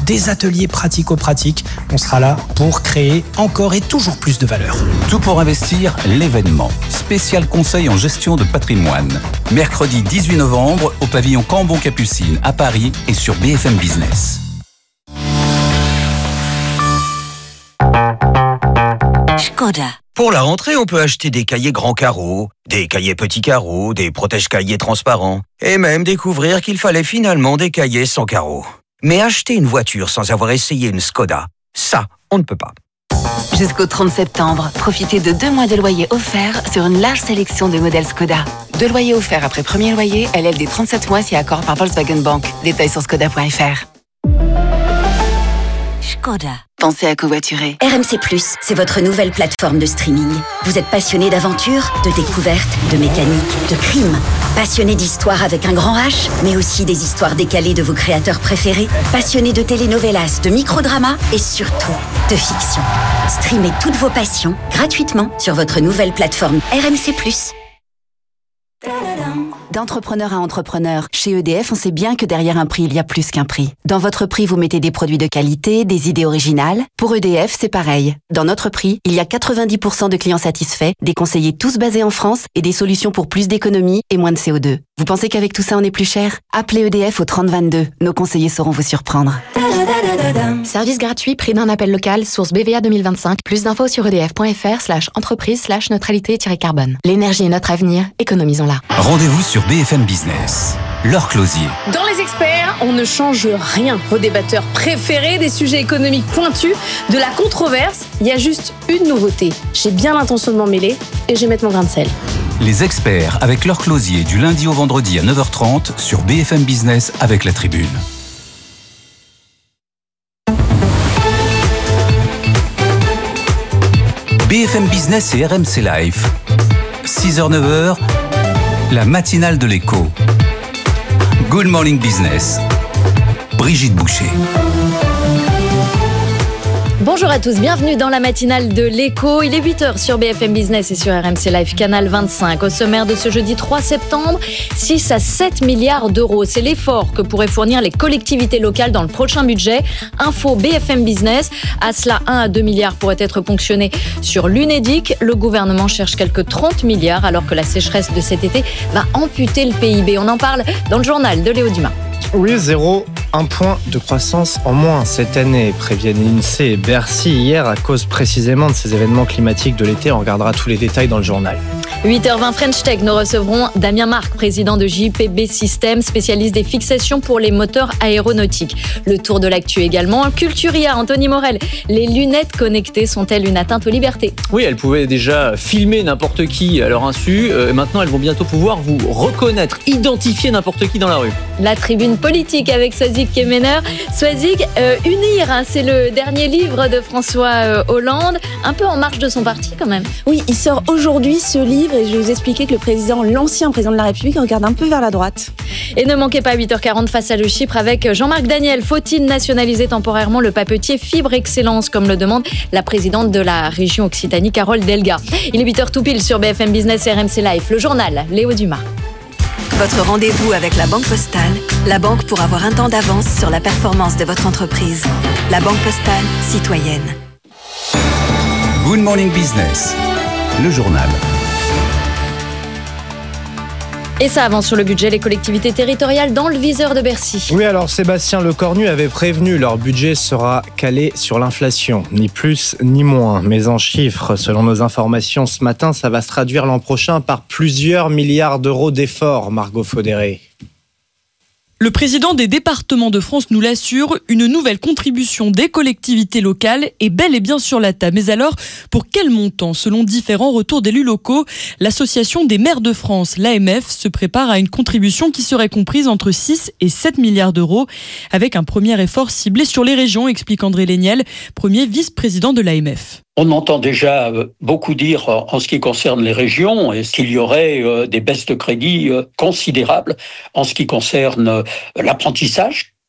des ateliers pratico-pratiques. On sera là pour créer encore et toujours plus de valeur. Tout pour investir, l'événement. Spécial conseil en gestion de patrimoine. Mercredi 18 novembre au pavillon Cambon-Capucine à Paris et sur BFM Business. Škoda. Pour la rentrée, on peut acheter des cahiers grands carreaux, des cahiers petits carreaux, des protège-cahiers transparents, et même découvrir qu'il fallait finalement des cahiers sans carreaux. Mais acheter une voiture sans avoir essayé une Škoda, ça, on ne peut pas. Jusqu'au 30 septembre, profitez de 2 mois de loyer offert sur une large sélection de modèles Škoda. 2 loyers offerts après premier loyer, LLD 37 mois si accord par Volkswagen Bank. Détails sur škoda.fr. Škoda. Pensez à covoiturer. RMC+, c'est votre nouvelle plateforme de streaming. Vous êtes passionné d'aventure, de découverte, de mécanique, de crime. Passionné d'histoire avec un grand H, mais aussi des histoires décalées de vos créateurs préférés. Passionné de telenovelas, de microdramas et surtout de fiction. Streamez toutes vos passions gratuitement sur votre nouvelle plateforme RMC+. D'entrepreneur à entrepreneur, chez EDF, on sait bien que derrière un prix, il y a plus qu'un prix. Dans votre prix, vous mettez des produits de qualité, des idées originales. Pour EDF, c'est pareil. Dans notre prix, il y a 90% de clients satisfaits, des conseillers tous basés en France et des solutions pour plus d'économie et moins de CO2. Vous pensez qu'avec tout ça, on est plus cher ? Appelez EDF au 3022. Nos conseillers sauront vous surprendre. Service gratuit, prix d'un appel local, source BVA 2025. Plus d'infos sur edf.fr/entreprise/neutralité-carbone. L'énergie est notre avenir, économisons-la. Rendez-vous sur BFM Business. Laure Closier. Dans les experts, on ne change rien. Vos débatteurs préférés, des sujets économiques pointus, de la controverse. Il y a juste une nouveauté. J'ai bien l'intention de m'en mêler et je vais mettre mon grain de sel. Les experts avec Laure Closier du lundi au vendredi à 9h30 sur BFM Business avec La Tribune. BFM Business et RMC Live. 6h-9h, la matinale de l'écho. Good Morning Business. Brigitte Boucher. Bonjour à tous, bienvenue dans la matinale de l'écho. Il est 8h sur BFM Business et sur RMC Live, canal 25. Au sommaire de ce jeudi 3 septembre, 6 à 7 milliards d'euros. C'est l'effort que pourraient fournir les collectivités locales dans le prochain budget. Info BFM Business. À cela, 1 à 2 milliards pourraient être ponctionnés sur l'Unédic. Le gouvernement cherche quelques 30 milliards alors que la sécheresse de cet été va amputer le PIB. On en parle dans le journal de Léo Dumas. Oui, 1 point de croissance en moins cette année, préviennent l'INSEE et Bercy hier à cause précisément de ces événements climatiques de l'été. On regardera tous les détails dans le journal. 8h20 French Tech, nous recevrons Damien Marc, président de JPB Systems, spécialiste des fixations pour les moteurs aéronautiques. Le tour de l'actu également. Culturia, Anthony Morel, les lunettes connectées sont-elles une atteinte aux libertés ? Oui, elles pouvaient déjà filmer n'importe qui à leur insu. Maintenant, elles vont bientôt pouvoir vous reconnaître, identifier n'importe qui dans la rue. La tribune politique avec Swazig Kemener. Swazig, Unir, hein, c'est le dernier livre de François Hollande, un peu en marge de son parti quand même. Oui, il sort aujourd'hui ce livre et je vais vous expliquer que l'ancien président de la République regarde un peu vers la droite. Et ne manquez pas 8h40 face à le Chypre avec Jean-Marc Daniel. Faut-il nationaliser temporairement le papetier Fibre Excellence comme le demande la présidente de la région Occitanie, Carole Delga. Il est 8h tout pile sur BFM Business et RMC Live. Le journal, Léo Dumas. Votre rendez-vous avec la Banque Postale, la banque pour avoir un temps d'avance sur la performance de votre entreprise. La Banque Postale, citoyenne. Good Morning Business, le journal. Et ça avance sur le budget, les collectivités territoriales dans le viseur de Bercy. Oui, alors Sébastien Lecornu avait prévenu, leur budget sera calé sur l'inflation, ni plus ni moins. Mais en chiffres, selon nos informations ce matin, ça va se traduire l'an prochain par plusieurs milliards d'euros d'efforts, Margot Faudéré. Le président des départements de France nous l'assure, une nouvelle contribution des collectivités locales est bel et bien sur la table. Mais alors, pour quel montant ? Selon différents retours d'élus locaux, l'association des maires de France, l'AMF, se prépare à une contribution qui serait comprise entre 6 et 7 milliards d'euros, avec un premier effort ciblé sur les régions, explique André Léniel, premier vice-président de l'AMF. On entend déjà beaucoup dire en ce qui concerne les régions qu'il y aurait des baisses de crédits considérables en ce qui concerne l'apprentissage,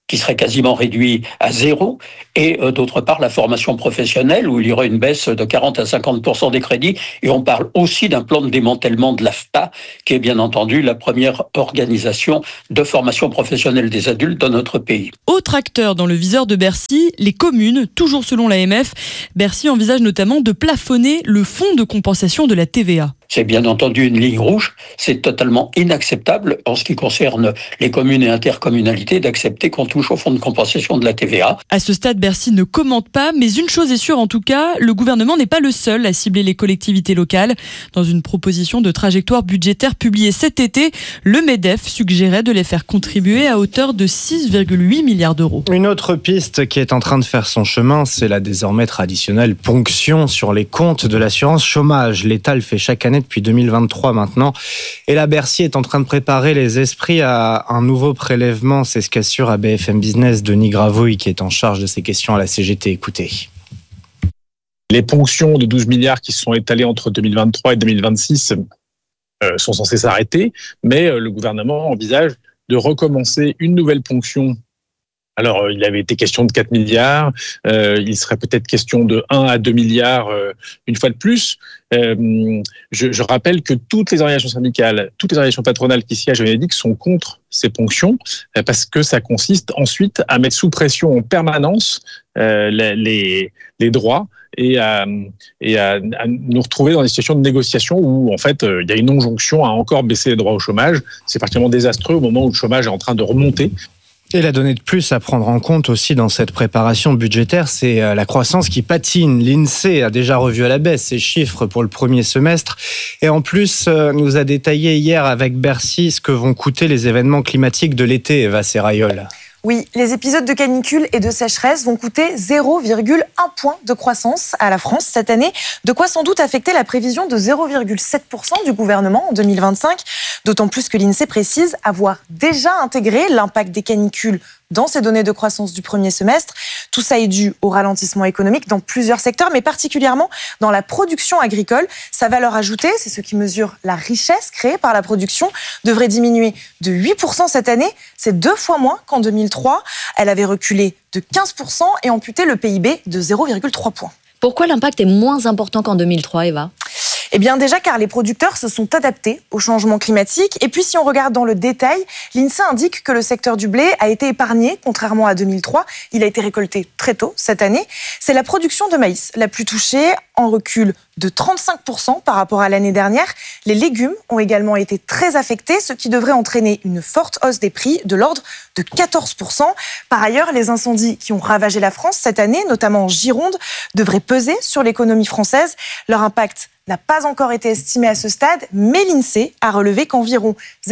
qui serait quasiment réduit à zéro, et d'autre part la formation professionnelle où il y aurait une baisse de 40 à 50% des crédits. Et on parle aussi d'un plan de démantèlement de l'AFPA, qui est bien entendu la première organisation de formation professionnelle des adultes dans notre pays. Autre acteur dans le viseur de Bercy, les communes. Toujours selon l'AMF, Bercy envisage notamment de plafonner le fonds de compensation de la TVA. C'est bien entendu une ligne rouge. C'est totalement inacceptable en ce qui concerne les communes et intercommunalités d'accepter qu'on touche au fonds de compensation de la TVA. À ce stade, Bercy ne commente pas, mais une chose est sûre en tout cas, le gouvernement n'est pas le seul à cibler les collectivités locales. Dans une proposition de trajectoire budgétaire publiée cet été, le MEDEF suggérait de les faire contribuer à hauteur de 6,8 milliards d'euros. Une autre piste qui est en train de faire son chemin, c'est la désormais traditionnelle ponction sur les comptes de l'assurance chômage. L'État le fait chaque année depuis 2023 maintenant. Et là, Bercy est en train de préparer les esprits à un nouveau prélèvement. C'est ce qu'assure à BFM Business Denis Gravouille, qui est en charge de ces questions à la CGT. Écoutez. Les ponctions de 12 milliards qui se sont étalées entre 2023 et 2026 sont censées s'arrêter, mais le gouvernement envisage de recommencer une nouvelle ponction. Alors, il avait été question de 4 milliards, il serait peut-être question de 1 à 2 milliards une fois de plus. Je rappelle que toutes les organisations syndicales, toutes les organisations patronales qui siègent à l'UNEDIC sont contre ces ponctions, parce que ça consiste ensuite à mettre sous pression en permanence les droits et à nous retrouver dans des situations de négociation où, en fait, il y a une injonction à encore baisser les droits au chômage. C'est particulièrement désastreux au moment où le chômage est en train de remonter. Et la donnée de plus à prendre en compte aussi dans cette préparation budgétaire, c'est la croissance qui patine. L'INSEE a déjà revu à la baisse ses chiffres pour le premier semestre. Et en plus, nous a détaillé hier avec Bercy ce que vont coûter les événements climatiques de l'été, Eva Serrayol. Oui, les épisodes de canicule et de sécheresse vont coûter 0,1 point de croissance à la France cette année, de quoi sans doute affecter la prévision de 0,7% du gouvernement en 2025, d'autant plus que l'INSEE précise avoir déjà intégré l'impact des canicules dans ces données de croissance du premier semestre. Tout ça est dû au ralentissement économique dans plusieurs secteurs, mais particulièrement dans la production agricole. Sa valeur ajoutée, c'est ce qui mesure la richesse créée par la production, devrait diminuer de 8% cette année. C'est 2 fois moins qu'en 2003. Elle avait reculé de 15% et amputé le PIB de 0,3 points. Pourquoi l'impact est moins important qu'en 2003, Eva ? Eh bien déjà car les producteurs se sont adaptés au changement climatique. Et puis si on regarde dans le détail, l'INSEE indique que le secteur du blé a été épargné, contrairement à 2003. Il a été récolté très tôt cette année. C'est la production de maïs la plus touchée, en recul de 35% par rapport à l'année dernière. Les légumes ont également été très affectés, ce qui devrait entraîner une forte hausse des prix de l'ordre de 14%. Par ailleurs, les incendies qui ont ravagé la France cette année, notamment en Gironde, devraient peser sur l'économie française. Leur impact n'a pas encore été estimé à ce stade, mais l'INSEE a relevé qu'environ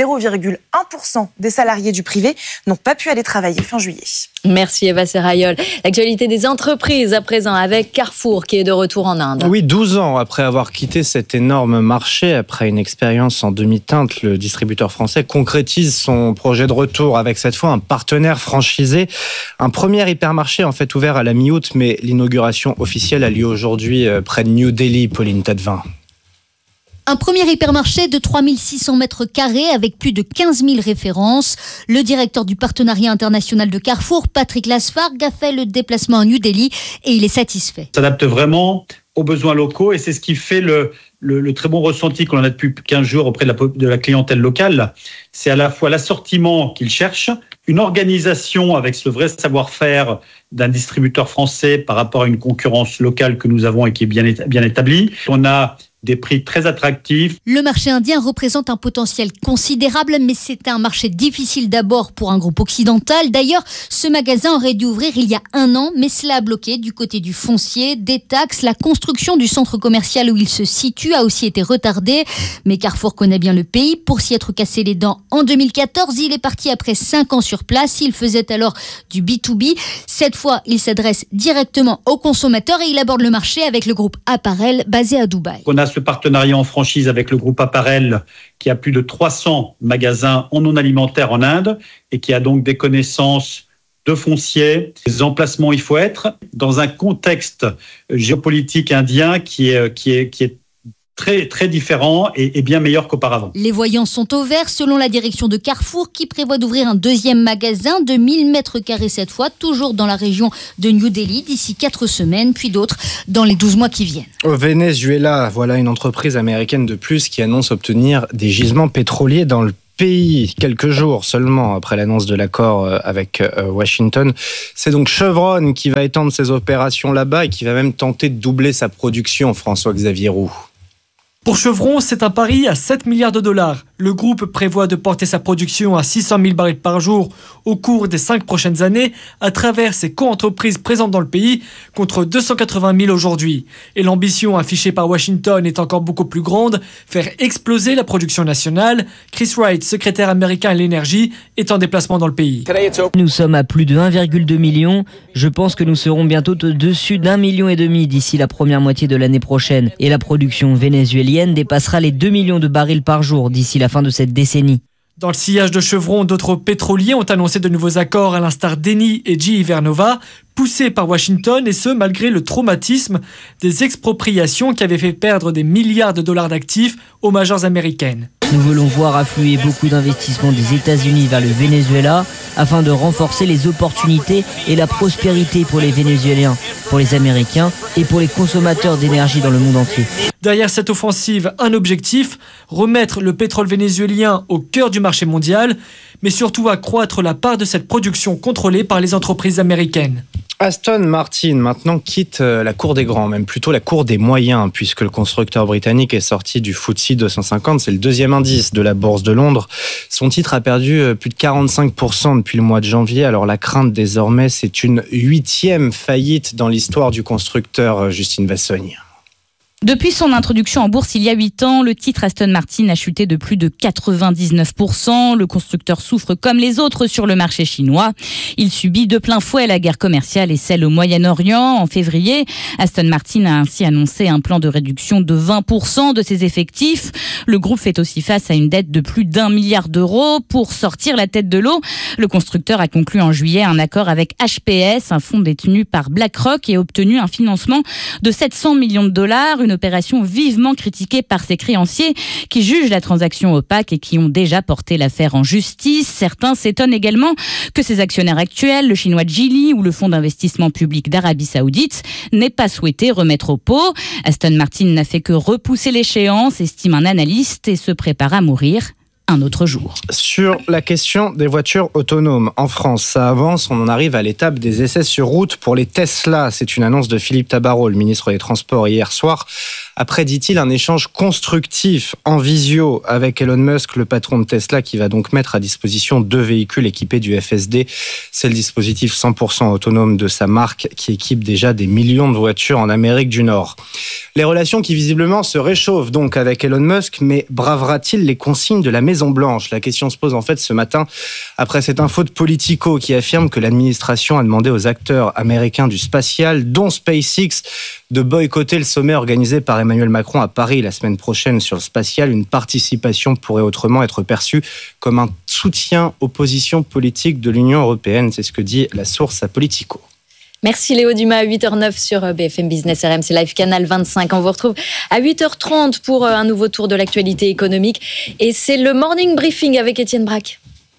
0,1% des salariés du privé n'ont pas pu aller travailler fin juillet. Merci Eva Serrayol. L'actualité des entreprises à présent avec Carrefour qui est de retour en Inde. Oui, 12 ans après avoir quitté cet énorme marché, après une expérience en demi-teinte, le distributeur français concrétise son projet de retour avec cette fois un partenaire franchisé. Un premier hypermarché en fait ouvert à la mi-août, mais l'inauguration officielle a lieu aujourd'hui près de New Delhi, Pauline Tadevin. Un premier hypermarché de 3600 mètres carrés avec plus de 15 000 références. Le directeur du partenariat international de Carrefour, Patrick Lasfargue, a fait le déplacement à New Delhi et il est satisfait. Ça s'adapte vraiment aux besoins locaux et c'est ce qui fait le très bon ressenti qu'on en a depuis 15 jours auprès de la clientèle locale. C'est à la fois l'assortiment qu'ils cherchent, une organisation avec ce vrai savoir-faire d'un distributeur français par rapport à une concurrence locale que nous avons et qui est bien établie. On a des prix très attractifs. Le marché indien représente un potentiel considérable, mais c'est un marché difficile d'abord pour un groupe occidental. D'ailleurs, ce magasin aurait dû ouvrir il y a 1 an, mais cela a bloqué du côté du foncier, des taxes. La construction du centre commercial où il se situe a aussi été retardée. Mais Carrefour connaît bien le pays. Pour s'y être cassé les dents en 2014, il est parti après 5 ans sur place. Il faisait alors du B2B. Cette fois, il s'adresse directement aux consommateurs et il aborde le marché avec le groupe Apparel basé à Dubaï. On a ce partenariat en franchise avec le groupe Apparel qui a plus de 300 magasins en non alimentaire en Inde et qui a donc des connaissances de foncier, des emplacements où il faut être dans un contexte géopolitique indien qui est très, très différent et bien meilleur qu'auparavant. Les voyants sont au vert selon la direction de Carrefour qui prévoit d'ouvrir un deuxième magasin de 1000 mètres carrés cette fois, toujours dans la région de New Delhi d'ici 4 semaines, puis d'autres dans les 12 mois qui viennent. Au Venezuela, voilà une entreprise américaine de plus qui annonce obtenir des gisements pétroliers dans le pays, quelques jours seulement après l'annonce de l'accord avec Washington. C'est donc Chevron qui va étendre ses opérations là-bas et qui va même tenter de doubler sa production, François-Xavier Roux. Pour Chevron, c'est un pari à 7 milliards de dollars. Le groupe prévoit de porter sa production à 600 000 barils par jour au cours des 5 prochaines années à travers ses co-entreprises présentes dans le pays, contre 280 000 aujourd'hui. Et l'ambition affichée par Washington est encore beaucoup plus grande, faire exploser la production nationale. Chris Wright, secrétaire américain à l'énergie, est en déplacement dans le pays. Nous sommes à plus de 1,2 million. Je pense que nous serons bientôt au-dessus d'1,5 million d'ici la première moitié de l'année prochaine. Et la production vénézuélienne dépassera les 2 millions de barils par jour d'ici la fin de cette décennie. Dans le sillage de Chevron, d'autres pétroliers ont annoncé de nouveaux accords à l'instar d'Eni et GE Vernova, poussés par Washington, et ce malgré le traumatisme des expropriations qui avaient fait perdre des milliards de dollars d'actifs aux majeures américaines. Nous voulons voir affluer beaucoup d'investissements des États-Unis vers le Venezuela afin de renforcer les opportunités et la prospérité pour les Vénézuéliens, pour les Américains et pour les consommateurs d'énergie dans le monde entier. Derrière cette offensive, un objectif, remettre le pétrole vénézuélien au cœur du marché mondial, mais surtout accroître la part de cette production contrôlée par les entreprises américaines. Aston Martin maintenant quitte la cour des grands, même plutôt la cour des moyens, puisque le constructeur britannique est sorti du FTSE 250, c'est le deuxième indice de la bourse de Londres. Son titre a perdu plus de 45% depuis le mois de janvier, alors la crainte désormais, c'est une 8e faillite dans l'histoire du constructeur, Justine Vassogne. Depuis son introduction en bourse il y a 8 ans, le titre Aston Martin a chuté de plus de 99%. Le constructeur souffre comme les autres sur le marché chinois. Il subit de plein fouet la guerre commerciale et celle au Moyen-Orient. En février, Aston Martin a ainsi annoncé un plan de réduction de 20% de ses effectifs. Le groupe fait aussi face à une dette de plus d'1 milliard d'euros. Pour sortir la tête de l'eau, le constructeur a conclu en juillet un accord avec HPS, un fonds détenu par BlackRock, et a obtenu un financement de 700 millions de dollars. Une opération vivement critiquée par ses créanciers qui jugent la transaction opaque et qui ont déjà porté l'affaire en justice. Certains s'étonnent également que ses actionnaires actuels, le chinois Geely ou le fonds d'investissement public d'Arabie Saoudite, n'aient pas souhaité remettre au pot. Aston Martin n'a fait que repousser l'échéance, estime un analyste, et se prépare à mourir un autre jour. Sur la question des voitures autonomes, en France, ça avance. On en arrive à l'étape des essais sur route pour les Tesla. C'est une annonce de Philippe Tabarot, le ministre des Transports, hier soir. Après, dit-il, un échange constructif en visio avec Elon Musk, le patron de Tesla, qui va donc mettre à disposition 2 véhicules équipés du FSD. C'est le dispositif 100% autonome de sa marque qui équipe déjà des millions de voitures en Amérique du Nord. Les relations qui visiblement se réchauffent donc avec Elon Musk, mais bravera-t-il les consignes de la Maison-Blanche ? La question se pose en fait ce matin après cette info de Politico qui affirme que l'administration a demandé aux acteurs américains du spatial, dont SpaceX, de boycotter le sommet organisé par Emmanuel Macron à Paris la semaine prochaine sur le spatial. Une participation pourrait autrement être perçue comme un soutien aux positions politiques de l'Union européenne. C'est ce que dit la source à Politico. Merci Léo Dumas, 8h09 sur BFM Business RMC Live, canal 25. On vous retrouve à 8h30 pour un nouveau tour de l'actualité économique. Et c'est le Morning Briefing avec Étienne Braque.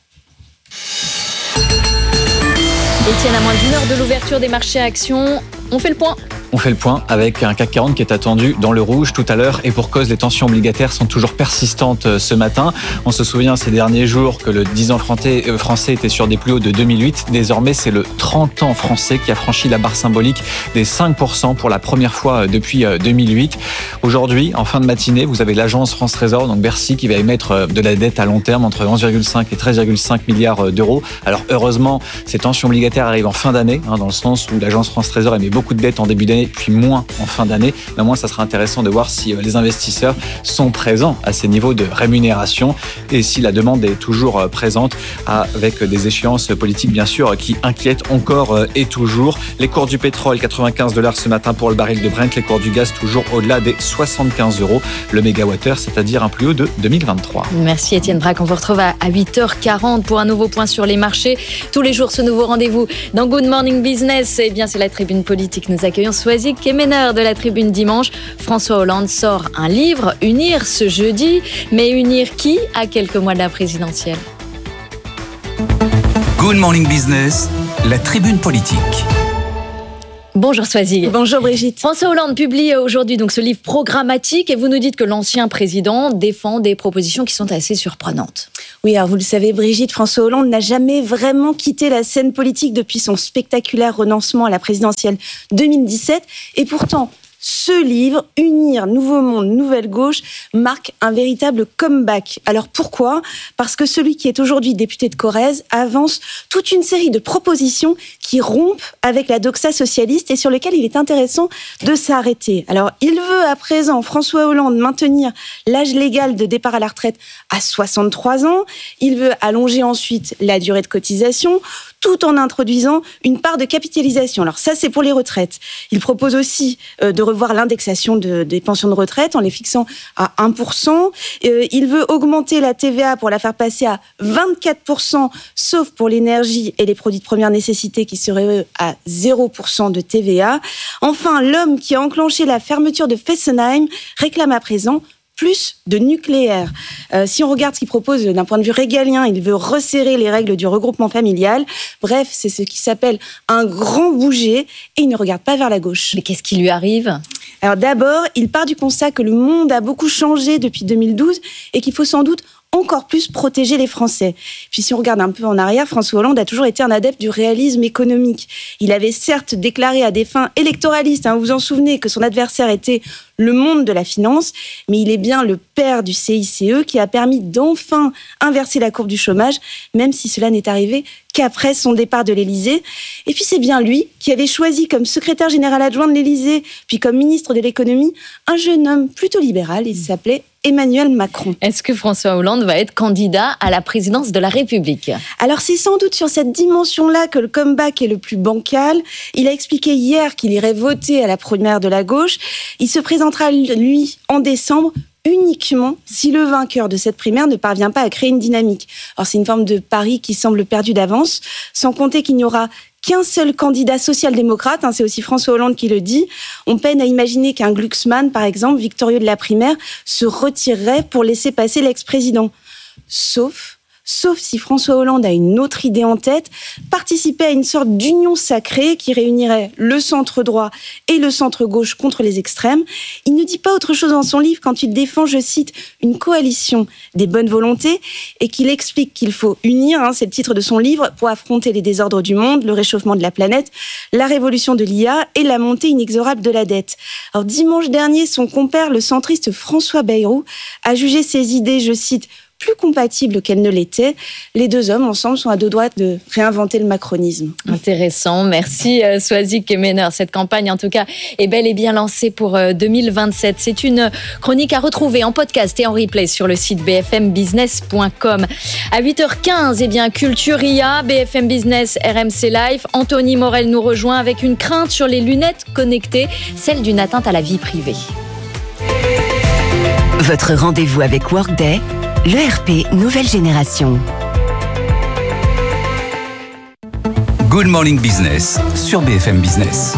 Étienne, à moins d'une heure de l'ouverture des marchés actions, on fait le point. On fait le point avec un CAC 40 qui est attendu dans le rouge tout à l'heure, et pour cause, les tensions obligataires sont toujours persistantes ce matin. On se souvient ces derniers jours que le 10 ans français était sur des plus hauts de 2008. Désormais, c'est le 30 ans français qui a franchi la barre symbolique des 5% pour la première fois depuis 2008. Aujourd'hui, en fin de matinée, vous avez l'agence France Trésor, donc Bercy, qui va émettre de la dette à long terme entre 11,5 et 13,5 milliards d'euros. Alors heureusement, ces tensions obligataires arrivent en fin d'année, dans le sens où l'agence France Trésor émet beaucoup de dettes en début d'année, puis moins en fin d'année. Mais au moins, ça sera intéressant de voir si les investisseurs sont présents à ces niveaux de rémunération et si la demande est toujours présente, avec des échéances politiques bien sûr qui inquiètent encore et toujours. Les cours du pétrole, $95 ce matin pour le baril de Brent. Les cours du gaz toujours au-delà des 75 € le mégawattheure, c'est-à-dire un plus haut de 2023. Merci Étienne Braque. On vous retrouve à 8h40 pour un nouveau point sur les marchés. Tous les jours, ce nouveau rendez-vous dans Good Morning Business. Eh bien, c'est la tribune politique. Nous accueillons Swazik Kemener de la Tribune Dimanche. François Hollande sort un livre, Unir, ce jeudi. Mais unir qui à quelques mois de la présidentielle? Good Morning Business, la Tribune politique. Bonjour Swazik. Bonjour Brigitte. François Hollande publie aujourd'hui donc ce livre programmatique et vous nous dites que l'ancien président défend des propositions qui sont assez surprenantes. Oui, alors vous le savez Brigitte, François Hollande n'a jamais vraiment quitté la scène politique depuis son spectaculaire renoncement à la présidentielle 2017 et pourtant ce livre, Unir, Nouveau Monde, Nouvelle Gauche, marque un véritable comeback. Alors pourquoi ? Parce que celui qui est aujourd'hui député de Corrèze avance toute une série de propositions qui rompent avec la doxa socialiste et sur lesquelles il est intéressant de s'arrêter. Alors il veut à présent, François Hollande, maintenir l'âge légal de départ à la retraite à 63 ans. Il veut allonger ensuite la durée de cotisation, tout en introduisant une part de capitalisation. Alors ça, c'est pour les retraites. Il propose aussi de revoir l'indexation des pensions de retraite en les fixant à 1%. Il veut augmenter la TVA pour la faire passer à 24%, sauf pour l'énergie et les produits de première nécessité qui seraient à 0% de TVA. Enfin, l'homme qui a enclenché la fermeture de Fessenheim réclame à présent plus de nucléaire. Si on regarde ce qu'il propose d'un point de vue régalien, il veut resserrer les règles du regroupement familial. Bref, c'est ce qui s'appelle un grand bouger et il ne regarde pas vers la gauche. Mais qu'est-ce qui lui arrive ? Alors d'abord, il part du constat que le monde a beaucoup changé depuis 2012 et qu'il faut sans doute encore plus protéger les Français. Puis si on regarde un peu en arrière, François Hollande a toujours été un adepte du réalisme économique. Il avait certes déclaré à des fins électoralistes, vous vous en souvenez, que son adversaire était le monde de la finance, mais il est bien le père du CICE qui a permis d'enfin inverser la courbe du chômage, même si cela n'est arrivé qu'après son départ de l'Élysée. Et puis c'est bien lui qui avait choisi comme secrétaire général adjoint de l'Élysée, puis comme ministre de l'économie, un jeune homme plutôt libéral, il s'appelait Emmanuel Macron. Est-ce que François Hollande va être candidat à la présidence de la République ? Alors c'est sans doute sur cette dimension-là que le comeback est le plus bancal. Il a expliqué hier qu'il irait voter à la primaire de la gauche. Il se présentera, lui, en décembre, uniquement si le vainqueur de cette primaire ne parvient pas à créer une dynamique. Alors c'est une forme de pari qui semble perdu d'avance, sans compter qu'il n'y aura qu'un seul candidat social-démocrate, c'est aussi François Hollande qui le dit. On peine à imaginer qu'un Glucksmann, par exemple, victorieux de la primaire, se retirerait pour laisser passer l'ex-président. Sauf si François Hollande a une autre idée en tête, participer à une sorte d'union sacrée qui réunirait le centre-droit et le centre-gauche contre les extrêmes. Il ne dit pas autre chose dans son livre quand il défend, je cite, une coalition des bonnes volontés et qu'il explique qu'il faut unir, c'est le titre de son livre, pour affronter les désordres du monde, le réchauffement de la planète, la révolution de l'IA et la montée inexorable de la dette. Alors dimanche dernier, son compère, le centriste François Bayrou, a jugé ses idées, je cite, plus compatibles qu'elles ne l'étaient. Les deux hommes, ensemble, sont à deux doigts de réinventer le macronisme. Intéressant. Merci Swazik Kemener. Cette campagne, en tout cas, est bel et bien lancée pour 2027. C'est une chronique à retrouver en podcast et en replay sur le site bfmbusiness.com. À 8h15, Culture IA, BFM Business, RMC Live. Anthony Morel nous rejoint avec une crainte sur les lunettes connectées, celle d'une atteinte à la vie privée. Votre rendez-vous avec Workday, l'ERP nouvelle génération. Good Morning Business sur BFM Business.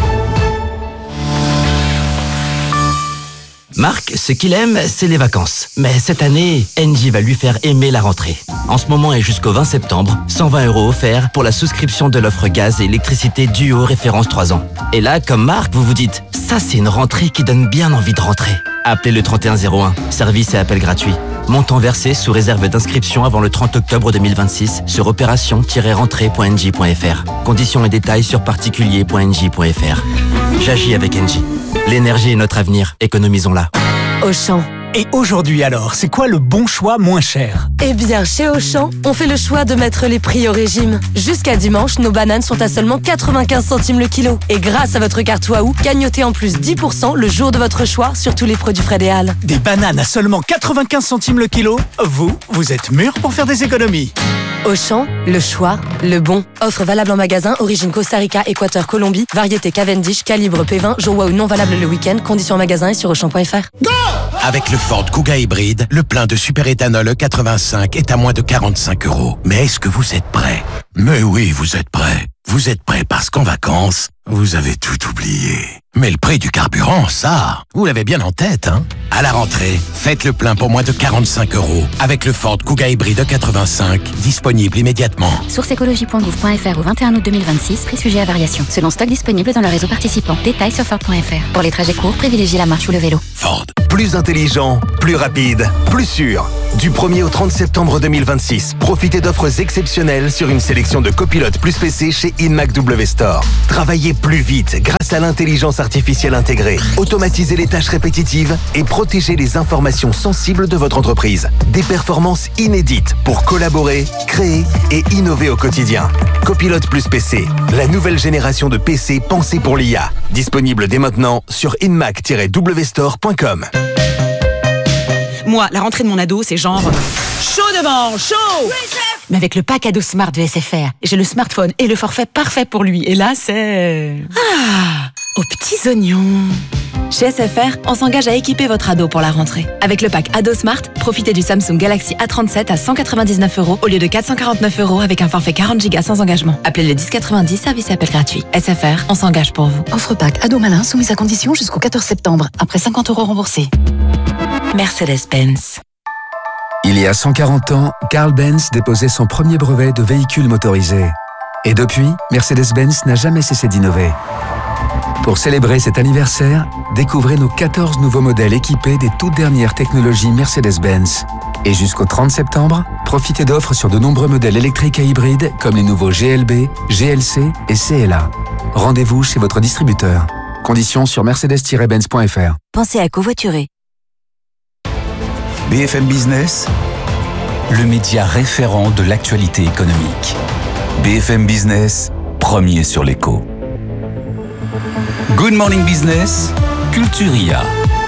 Marc, ce qu'il aime, c'est les vacances. Mais cette année, Engie va lui faire aimer la rentrée. En ce moment et jusqu'au 20 septembre, 120 € offerts pour la souscription de l'offre gaz et électricité Duo référence 3 ans. Et là, comme Marc, vous vous dites, ça c'est une rentrée qui donne bien envie de rentrer. Appelez le 3101, service et appel gratuit. Montant versé sous réserve d'inscription avant le 30 octobre 2026 sur opération-rentrée.engie.fr. Conditions et détails sur particulier.engie.fr. J'agis avec Engie. L'énergie est notre avenir, économisons-la. Auchan. Et aujourd'hui alors, c'est quoi le bon choix moins cher ? Eh bien, chez Auchan, on fait le choix de mettre les prix au régime. Jusqu'à dimanche, nos bananes sont à seulement 95 centimes le kilo. Et grâce à votre carte Waouh, gagnotez en plus 10% le jour de votre choix sur tous les produits Frais et Halles. Des bananes à seulement 95 centimes le kilo ? Vous êtes mûrs pour faire des économies. Auchan, le choix, le bon. Offre valable en magasin, origine Costa Rica, Équateur, Colombie, variété Cavendish, calibre P20, jour Waouh non valable le week-end, conditions en magasin et sur Auchan.fr. Go ! Avec le Ford Kuga hybride, le plein de superéthanol E85 est à moins de 45 €. Mais est-ce que vous êtes prêts ? Mais oui, vous êtes prêts. Vous êtes prêts parce qu'en vacances, vous avez tout oublié. Mais le prix du carburant, ça, vous l'avez bien en tête, hein? À la rentrée, faites le plein pour moins de 45 € avec le Ford Kuga hybride 85, disponible immédiatement. Source écologie.gouv.fr au 21 août 2026, prix sujet à variation. Selon stock disponible dans le réseau participant. Détails sur Ford.fr. Pour les trajets courts, privilégiez la marche ou le vélo. Ford. Plus intelligent, plus rapide, plus sûr. Du 1er au 30 septembre 2026, profitez d'offres exceptionnelles sur une sélection de copilotes plus PC chez Inmac W Store. Travaillez plus vite grâce à l'intelligence artificielle intégrée. Automatisez les tâches répétitives et protégez les informations sensibles de votre entreprise. Des performances inédites pour collaborer, créer et innover au quotidien. Copilote plus PC, la nouvelle génération de PC pensée pour l'IA. Disponible dès maintenant sur inmac-wstore.com. Moi, la rentrée de mon ado, c'est genre chaud devant, chaud. Mais avec le pack ado Smart de SFR, j'ai le smartphone et le forfait parfait pour lui. Et là, c'est... aux petits oignons. Chez SFR, on s'engage à équiper votre ado pour la rentrée. Avec le pack Ado Smart, profitez du Samsung Galaxy A37 à 199 € au lieu de 449 € avec un forfait 40 Go sans engagement. Appelez le 1090, service et appel gratuit. SFR, on s'engage pour vous. Offre pack Ado Malin soumise à condition jusqu'au 14 septembre. Après 50 € remboursés. Mercedes-Benz. Il y a 140 ans, Carl Benz déposait son premier brevet de véhicule motorisé. Et depuis, Mercedes-Benz n'a jamais cessé d'innover. Pour célébrer cet anniversaire, découvrez nos 14 nouveaux modèles équipés des toutes dernières technologies Mercedes-Benz. Et jusqu'au 30 septembre, profitez d'offres sur de nombreux modèles électriques et hybrides comme les nouveaux GLB, GLC et CLA. Rendez-vous chez votre distributeur. Conditions sur mercedes-benz.fr. Pensez à covoiturer. BFM Business, le média référent de l'actualité économique. BFM Business, premier sur l'écho. Good Morning Business, Culturia.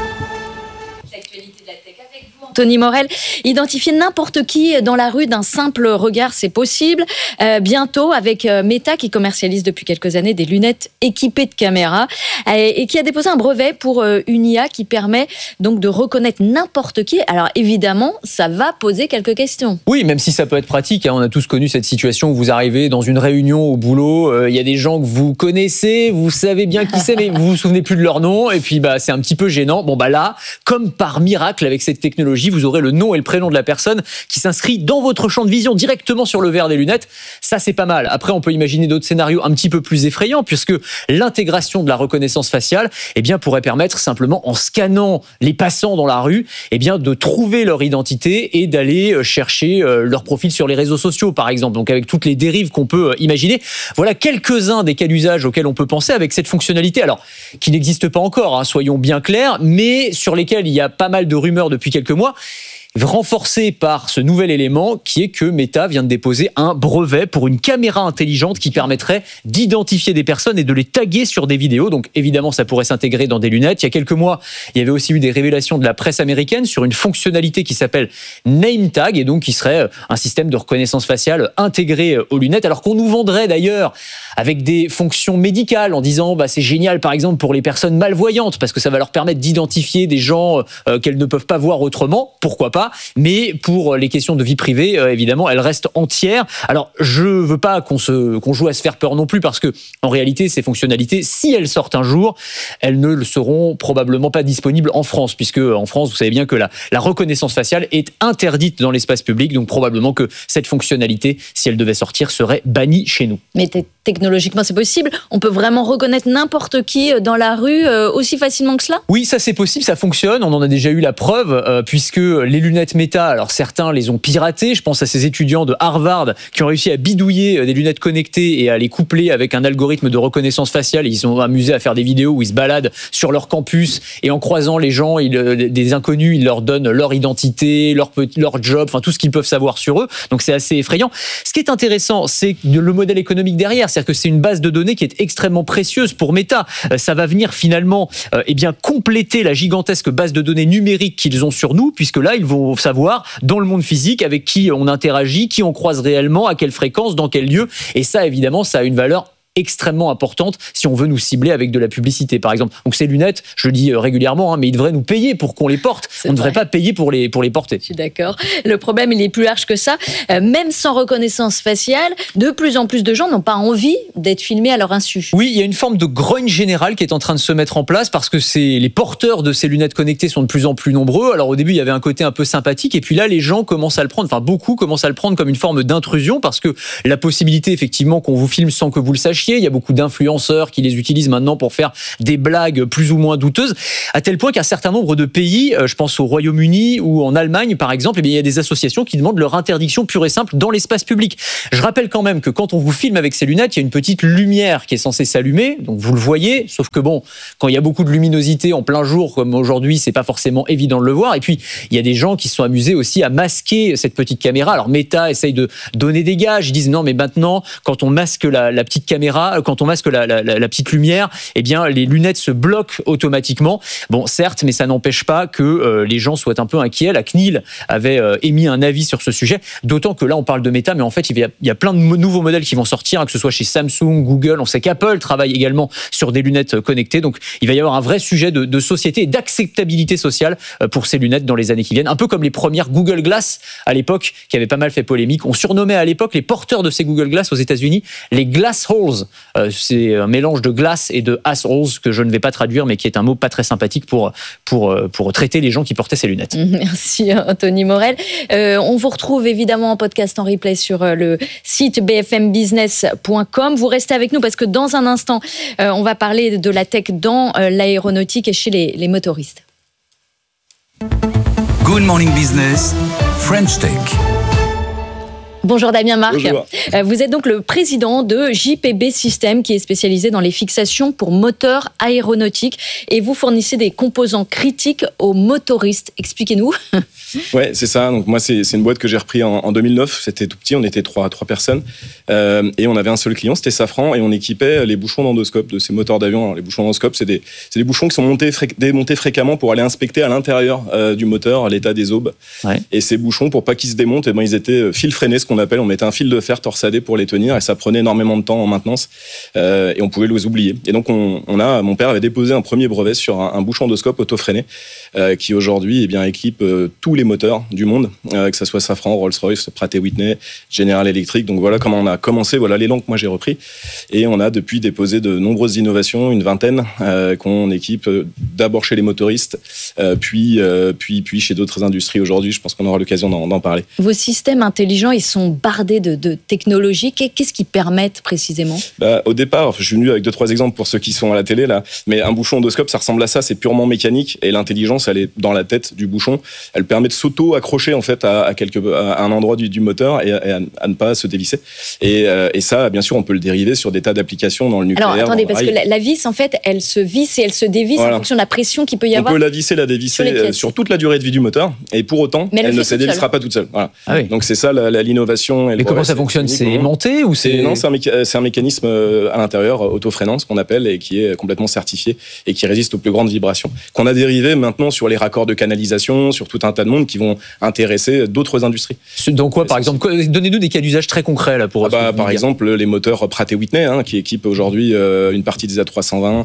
Anthony Morel, identifier n'importe qui dans la rue d'un simple regard, c'est possible. Bientôt, avec Meta, qui commercialise depuis quelques années des lunettes équipées de caméras et qui a déposé un brevet pour une IA qui permet donc de reconnaître n'importe qui. Alors évidemment, ça va poser quelques questions. Oui, même si ça peut être pratique. On a tous connu cette situation où vous arrivez dans une réunion au boulot, il y a des gens que vous connaissez, vous savez bien qui c'est, mais vous vous souvenez plus de leur nom, et puis c'est un petit peu gênant. Là, comme par miracle avec cette technologie, vous aurez le nom et le prénom de la personne qui s'inscrit dans votre champ de vision directement sur le verre des lunettes. Ça, c'est pas mal. Après, on peut imaginer d'autres scénarios un petit peu plus effrayants, puisque l'intégration de la reconnaissance faciale pourrait permettre simplement, en scannant les passants dans la rue, de trouver leur identité et d'aller chercher leur profil sur les réseaux sociaux, par exemple. Donc, avec toutes les dérives qu'on peut imaginer. Voilà quelques-uns des cas d'usage auxquels on peut penser avec cette fonctionnalité. Alors, qui n'existe pas encore, soyons bien clairs, mais sur lesquels il y a pas mal de rumeurs depuis quelques mois, renforcé par ce nouvel élément qui est que Meta vient de déposer un brevet pour une caméra intelligente qui permettrait d'identifier des personnes et de les taguer sur des vidéos. Donc évidemment, ça pourrait s'intégrer dans des lunettes. Il y a quelques mois, il y avait aussi eu des révélations de la presse américaine sur une fonctionnalité qui s'appelle Name Tag, et donc qui serait un système de reconnaissance faciale intégré aux lunettes, alors qu'on nous vendrait d'ailleurs avec des fonctions médicales en disant c'est génial par exemple pour les personnes malvoyantes parce que ça va leur permettre d'identifier des gens qu'elles ne peuvent pas voir autrement, pourquoi pas. Mais pour les questions de vie privée, évidemment, elles restent entières. Alors, je veux pas qu'on joue à se faire peur non plus, parce que en réalité, ces fonctionnalités, si elles sortent un jour, elles ne le seront probablement pas disponibles en France, puisque en France, vous savez bien que la reconnaissance faciale est interdite dans l'espace public, donc probablement que cette fonctionnalité, si elle devait sortir, serait bannie chez nous. Mais technologiquement, c'est possible. On peut vraiment reconnaître n'importe qui dans la rue aussi facilement que cela ? Oui, ça c'est possible, ça fonctionne. On en a déjà eu la preuve, puisque les lunettes Meta, alors certains les ont piratées. Je pense à ces étudiants de Harvard qui ont réussi à bidouiller des lunettes connectées et à les coupler avec un algorithme de reconnaissance faciale. Ils sont amusés à faire des vidéos où ils se baladent sur leur campus et en croisant les gens, des inconnus, ils leur donnent leur identité, leur job, enfin tout ce qu'ils peuvent savoir sur eux. Donc c'est assez effrayant. Ce qui est intéressant, c'est le modèle économique derrière. C'est-à-dire que c'est une base de données qui est extrêmement précieuse pour Meta. Ça va venir finalement compléter la gigantesque base de données numérique qu'ils ont sur nous, puisque là, ils vont savoir dans le monde physique avec qui on interagit, qui on croise réellement, à quelle fréquence, dans quel lieu. Et ça, évidemment, ça a une valeur extrêmement importante si on veut nous cibler avec de la publicité, par exemple. Donc ces lunettes, je le dis régulièrement, mais ils devraient nous payer pour qu'on les porte. On ne devrait pas payer pour les porter. Je suis d'accord. Le problème, il est plus large que ça. Même sans reconnaissance faciale, de plus en plus de gens n'ont pas envie d'être filmés à leur insu. Oui, il y a une forme de grogne générale qui est en train de se mettre en place parce que les porteurs de ces lunettes connectées sont de plus en plus nombreux. Alors au début, il y avait un côté un peu sympathique et puis là, les gens commencent à le prendre, enfin beaucoup commencent à le prendre comme une forme d'intrusion parce que la possibilité effectivement qu'on vous filme sans que vous le sachiez, il y a beaucoup d'influenceurs qui les utilisent maintenant pour faire des blagues plus ou moins douteuses, à tel point qu'un certain nombre de pays, je pense au Royaume-Uni ou en Allemagne par exemple, il y a des associations qui demandent leur interdiction pure et simple dans l'espace public. Je rappelle quand même que quand on vous filme avec ces lunettes, il y a une petite lumière qui est censée s'allumer, donc vous le voyez, sauf que bon, quand il y a beaucoup de luminosité en plein jour comme aujourd'hui, c'est pas forcément évident de le voir. Et puis il y a des gens qui se sont amusés aussi à masquer cette petite caméra. Alors Meta essaye de donner des gages, ils disent non mais maintenant quand on masque la petite caméra, quand on masque la petite lumière, eh bien les lunettes se bloquent automatiquement. Bon, certes, mais ça n'empêche pas que les gens soient un peu inquiets. La CNIL avait émis un avis sur ce sujet, d'autant que là on parle de Meta, mais en fait il y a plein de nouveaux modèles qui vont sortir, que ce soit chez Samsung, Google. On sait qu'Apple travaille également sur des lunettes connectées, donc il va y avoir un vrai sujet de société et d'acceptabilité sociale pour ces lunettes dans les années qui viennent. Un peu comme les premières Google Glass à l'époque, qui avaient pas mal fait polémique. On surnommait à l'époque les porteurs de ces Google Glass aux États-Unis les glass holes. C'est un mélange de glace et de assholes que je ne vais pas traduire, mais qui est un mot pas très sympathique pour traiter les gens qui portaient ces lunettes. Merci Anthony Morel. On vous retrouve évidemment en podcast en replay sur le site bfmbusiness.com. Vous restez avec nous parce que dans un instant, on va parler de la tech dans l'aéronautique et chez les motoristes. Good Morning Business, French Tech. Bonjour Damien Marc. Bonjour. Vous êtes donc le président de JPB System qui est spécialisé dans les fixations pour moteurs aéronautiques et vous fournissez des composants critiques aux motoristes. Expliquez-nous. Ouais, c'est ça. Donc moi, c'est une boîte que j'ai repris en 2009. C'était tout petit, on était trois personnes et on avait un seul client, c'était Safran, et on équipait les bouchons d'endoscope de ces moteurs d'avion. Alors, les bouchons d'endoscope, c'est des bouchons qui sont démontés fréquemment pour aller inspecter à l'intérieur du moteur l'état des aubes. Ouais. Et ces bouchons, pour pas qu'ils se démontent, eh ben, ils étaient fil freiné, ce qu'on appelle. On mettait un fil de fer torsadé pour les tenir et ça prenait énormément de temps en maintenance et on pouvait les oublier. Et donc mon père avait déposé un premier brevet sur un bouchon d'endoscope auto-freiné qui aujourd'hui équipe tous les moteurs du monde, que ce soit Safran, Rolls-Royce, Pratt & Whitney, General Electric. Donc voilà comment on a commencé, voilà l'élan que moi j'ai repris. Et on a depuis déposé de nombreuses innovations, une vingtaine, qu'on équipe d'abord chez les motoristes, puis chez d'autres industries aujourd'hui. Je pense qu'on aura l'occasion d'en parler. Vos systèmes intelligents, ils sont bardés de technologies. Qu'est-ce qu'ils permettent précisément ? Au départ, je suis venu avec 2-3 exemples pour ceux qui sont à la télé là, mais un bouchon endoscope, ça ressemble à ça, c'est purement mécanique et l'intelligence, elle est dans la tête du bouchon. Elle permet de s'auto-accrocher en fait à un endroit du moteur et à ne pas se dévisser. Et ça, bien sûr, on peut le dériver sur des tas d'applications dans le nucléaire. Alors attendez, parce que la vis, en fait, elle se visse et elle se dévisse en fonction de la pression qu'il peut y avoir. On peut la visser, la dévisser sur toute la durée de vie du moteur et pour autant, elle ne se dévissera pas toute seule. Voilà. Ah oui. Donc c'est ça l'innovation. Mais comment ça fonctionne ? C'est aimanté ou c'est... Non, c'est un mécanisme à l'intérieur, auto-freinant, ce qu'on appelle, et qui est complètement certifié et qui résiste aux plus grandes vibrations. Qu'on a dérivé maintenant sur les raccords de canalisation, sur tout un tas de monde qui vont intéresser d'autres industries. Donc quoi, par exemple ? Donnez-nous des cas d'usage très concrets là pour. Par exemple, les moteurs Pratt & Whitney, qui équipent aujourd'hui une partie des A320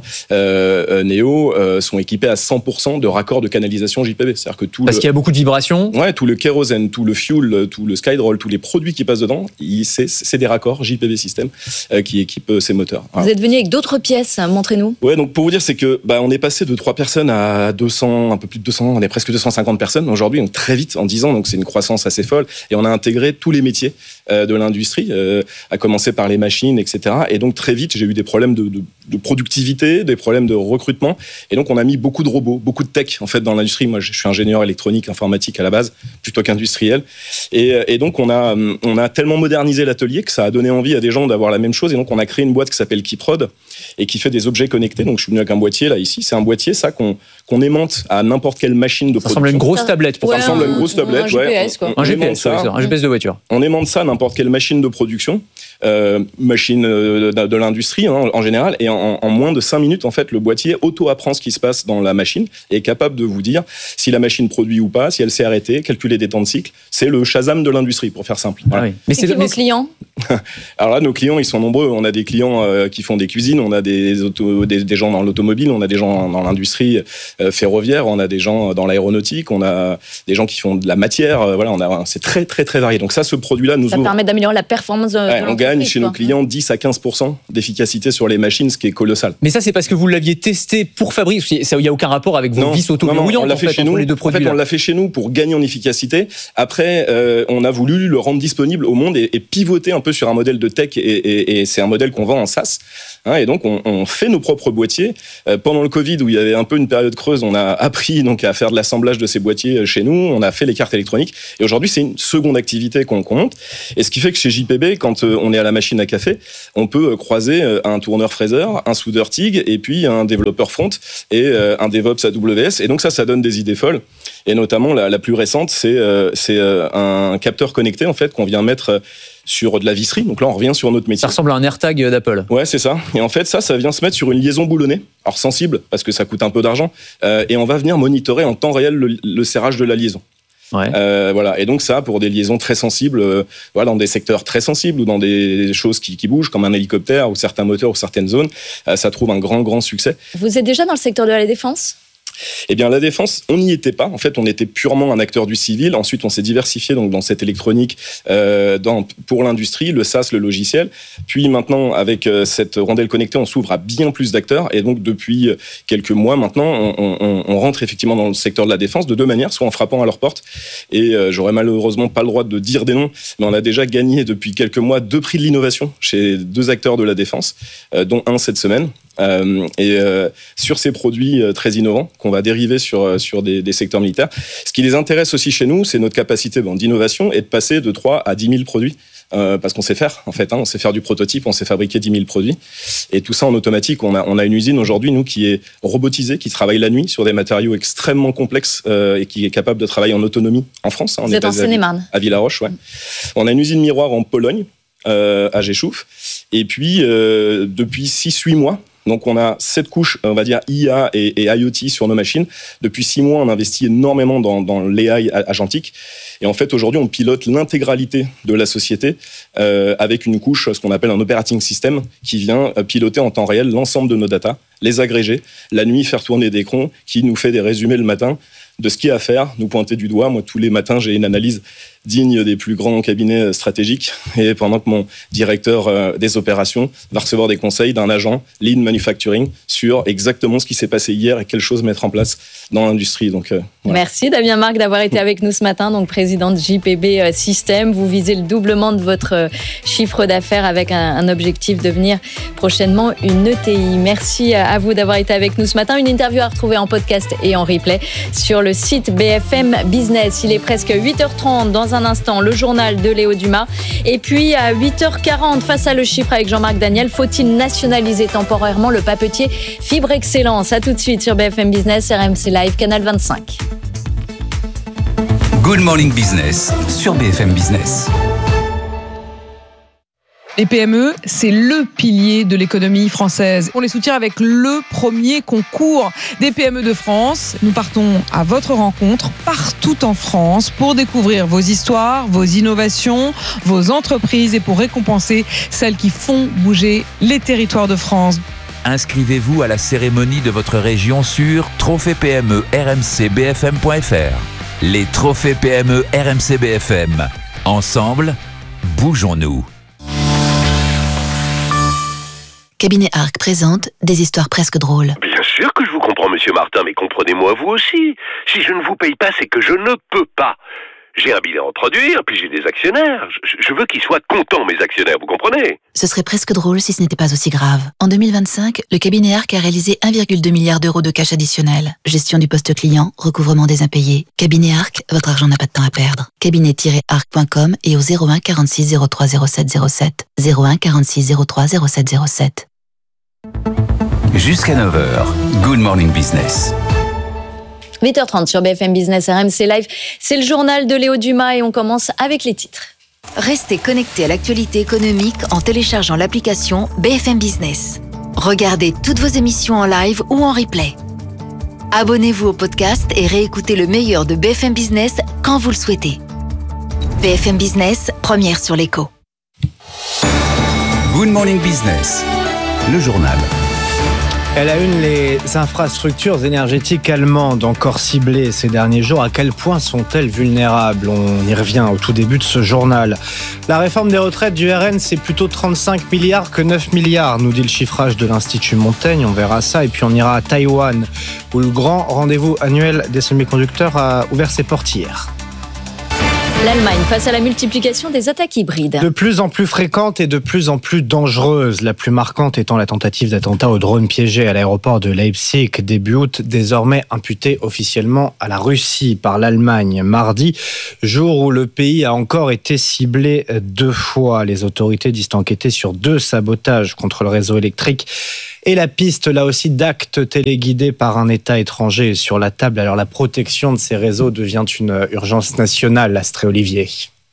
Neo, sont équipés à 100% de raccords de canalisation JPB. C'est-à-dire que parce qu'il y a beaucoup de vibrations. Ouais, tout le kérosène, tout le fuel, tout le Skydroll, tous les produits qui passent dedans, c'est des raccords JPB System qui équipent ces moteurs. Vous êtes venu avec d'autres pièces, montrez-nous. Ouais, donc pour vous dire, c'est que on est passé de 3 personnes à 200, un peu plus de 200, on est presque 250 personnes aujourd'hui, donc très vite en 10 ans, donc c'est une croissance assez folle. Et on a intégré tous les métiers de l'industrie, à commencer par les machines, etc. Et donc très vite, j'ai eu des problèmes de productivité, des problèmes de recrutement. Et donc on a mis beaucoup de robots, beaucoup de tech en fait dans l'industrie. Moi, je suis ingénieur électronique, informatique à la base, plutôt qu'industriel. Et donc on a tellement modernisé l'atelier que ça a donné envie à des gens d'avoir la même chose. Et donc on a créé une boîte qui s'appelle Kiprod et qui fait des objets connectés. Donc je suis venu avec un boîtier là ici. C'est un boîtier ça qu'on aimante à n'importe quelle machine de production. Ça ressemble à une grosse tablette. Ça ressemble à une grosse tablette. Un GPS quoi. Un GPS de voiture. On aimante ça à n'importe quelle machine de production. machine de l'industrie en général, et en moins de 5 minutes, en fait, le boîtier auto-apprend ce qui se passe dans la machine et est capable de vous dire si la machine produit ou pas, si elle s'est arrêtée, calculer des temps de cycle. C'est le Shazam de l'industrie, pour faire simple. Voilà. Ah oui. Mais c'est qui vos clients? Alors là, nos clients, ils sont nombreux. On a des clients qui font des cuisines, on a des gens dans l'automobile, on a des gens dans l'industrie ferroviaire, on a des gens dans l'aéronautique, on a des gens qui font de la matière. Voilà, c'est très, très, très varié. Donc ça, ce produit-là nous ouvre. Ça permet d'améliorer la performance de l'entreprise. On gagne chez nos clients 10 à 15% d'efficacité sur les machines, ce qui est colossal. Mais ça, c'est parce que vous l'aviez testé pour fabriquer. Il n'y a aucun rapport avec vos vis auto-verrouillantes. On l'a fait chez nous. Les deux produits. En fait, on l'a fait chez nous pour gagner en efficacité. Après, on a voulu le rendre disponible au monde et pivoter un peu sur un modèle de tech, et c'est un modèle qu'on vend en SaaS. Et donc, on fait nos propres boîtiers. Pendant le Covid, où il y avait un peu une période creuse, on a appris donc à faire de l'assemblage de ces boîtiers chez nous. On a fait les cartes électroniques. Et aujourd'hui, c'est une seconde activité qu'on monte. Et ce qui fait que chez JPB, quand on est à la machine à café, on peut croiser un tourneur fraiseur, un soudeur TIG, et puis un développeur front et un DevOps AWS. Et donc ça donne des idées folles. Et notamment, la plus récente, c'est un capteur connecté, en fait, qu'on vient mettre sur de la visserie. Donc là, on revient sur notre métier. Ça ressemble à un AirTag d'Apple. Ouais, c'est ça. Et en fait, ça vient se mettre sur une liaison boulonnée. Alors sensible, parce que ça coûte un peu d'argent. Et on va venir monitorer en temps réel le serrage de la liaison. Ouais. Voilà. Et donc ça, pour des liaisons très sensibles, dans des secteurs très sensibles ou dans des choses qui bougent, comme un hélicoptère ou certains moteurs ou certaines zones, ça trouve un grand succès. Vous êtes déjà dans le secteur de la défense ? Eh bien, la défense, on n'y était pas. En fait, on était purement un acteur du civil. Ensuite, on s'est diversifié donc dans cette électronique pour l'industrie, le SaaS, le logiciel. Puis maintenant, avec cette rondelle connectée, on s'ouvre à bien plus d'acteurs. Et donc, depuis quelques mois maintenant, on rentre effectivement dans le secteur de la défense de deux manières, soit en frappant à leur porte. Et j'aurais malheureusement pas le droit de dire des noms, mais on a déjà gagné depuis quelques mois 2 prix de l'innovation chez 2 acteurs de la défense, dont un cette semaine. Sur ces produits très innovants qu'on va dériver sur des secteurs militaires. Ce qui les intéresse aussi chez nous, c'est notre capacité d'innovation et de passer de 3 à 10 000 produits. Parce qu'on sait faire, en fait. On sait faire du prototype, on sait fabriquer 10 000 produits. Et tout ça en automatique. On a une usine aujourd'hui, nous, qui est robotisée, qui travaille la nuit sur des matériaux extrêmement complexes et qui est capable de travailler en autonomie en France. Vous êtes en Seine-et-Marne. À Villaroche, ouais. On a une usine miroir en Pologne, à Geschouf. Et puis, depuis 6-8 mois, donc on a cette couche, on va dire, IA et IoT sur nos machines. Depuis 6 mois, on investit énormément dans l'AI agentique. Et en fait, aujourd'hui, on pilote l'intégralité de la société avec une couche, ce qu'on appelle un operating system, qui vient piloter en temps réel l'ensemble de nos data, les agréger, la nuit faire tourner des crons, qui nous fait des résumés le matin de ce qu'il y a à faire, nous pointer du doigt. Moi, tous les matins, j'ai une analyse digne des plus grands cabinets stratégiques, et pendant que mon directeur des opérations va recevoir des conseils d'un agent Lean Manufacturing sur exactement ce qui s'est passé hier et quelles choses mettre en place dans l'industrie. Donc, voilà. Merci Damien Marc d'avoir été avec nous ce matin, donc président de JPB System. Vous visez le doublement de votre chiffre d'affaires avec un objectif de devenir prochainement une ETI. Merci à vous d'avoir été avec nous ce matin. Une interview à retrouver en podcast et en replay sur le site BFM Business. Il est presque 8h30. Dans un instant, le journal de Léo Dumas. Et puis à 8h40, face à le chiffre avec Jean-Marc Daniel, faut-il nationaliser temporairement le papetier Fibre Excellence? À tout de suite sur BFM Business, RMC Live, Canal 25. Good Morning Business sur BFM Business. Les PME, c'est le pilier de l'économie française. On les soutient avec le premier concours des PME de France. Nous partons à votre rencontre partout en France pour découvrir vos histoires, vos innovations, vos entreprises et pour récompenser celles qui font bouger les territoires de France. Inscrivez-vous à la cérémonie de votre région sur trophée PME rmcbfm.fr. Les trophées PME RMC BFM. Ensemble, bougeons-nous. Cabinet Arc présente des histoires presque drôles. Bien sûr que je vous comprends, monsieur Martin, mais comprenez-moi vous aussi. Si je ne vous paye pas, c'est que je ne peux pas. J'ai un bilan à produire, puis j'ai des actionnaires. Je veux qu'ils soient contents, mes actionnaires, vous comprenez? Ce serait presque drôle si ce n'était pas aussi grave. En 2025, le cabinet Arc a réalisé 1,2 milliard d'euros de cash additionnel. Gestion du poste client, recouvrement des impayés. Cabinet Arc, votre argent n'a pas de temps à perdre. Cabinet-arc.com et au 01 46 03 07 07. 01 46 03 07 07. Jusqu'à 9h, Good Morning Business. 8h30 sur BFM Business RMC Live. C'est le journal de Léo Dumas et on commence avec les titres. Restez connecté à l'actualité économique en téléchargeant l'application BFM Business. Regardez toutes vos émissions en live ou en replay. Abonnez-vous au podcast et réécoutez le meilleur de BFM Business quand vous le souhaitez. BFM Business, première sur l'écho. Good Morning Business, le journal. Elle a une les infrastructures énergétiques allemandes encore ciblées ces derniers jours. À quel point sont-elles vulnérables ? On y revient au tout début de ce journal. La réforme des retraites du RN, c'est plutôt 35 milliards que 9 milliards, nous dit le chiffrage de l'Institut Montaigne. On verra ça. Et puis on ira à Taïwan, où le grand rendez-vous annuel des semi-conducteurs a ouvert ses portes hier. L'Allemagne face à la multiplication des attaques hybrides. De plus en plus fréquentes et de plus en plus dangereuses. La plus marquante étant la tentative d'attentat au drone piégé à l'aéroport de Leipzig début août, désormais imputée officiellement à la Russie par l'Allemagne. Mardi, jour où le pays a encore été ciblé 2 fois. Les autorités disent enquêter sur 2 sabotages contre le réseau électrique. Et la piste, là aussi, d'actes téléguidés par un État étranger est sur la table. Alors la protection de ces réseaux devient une urgence nationale, Astrée Olivier.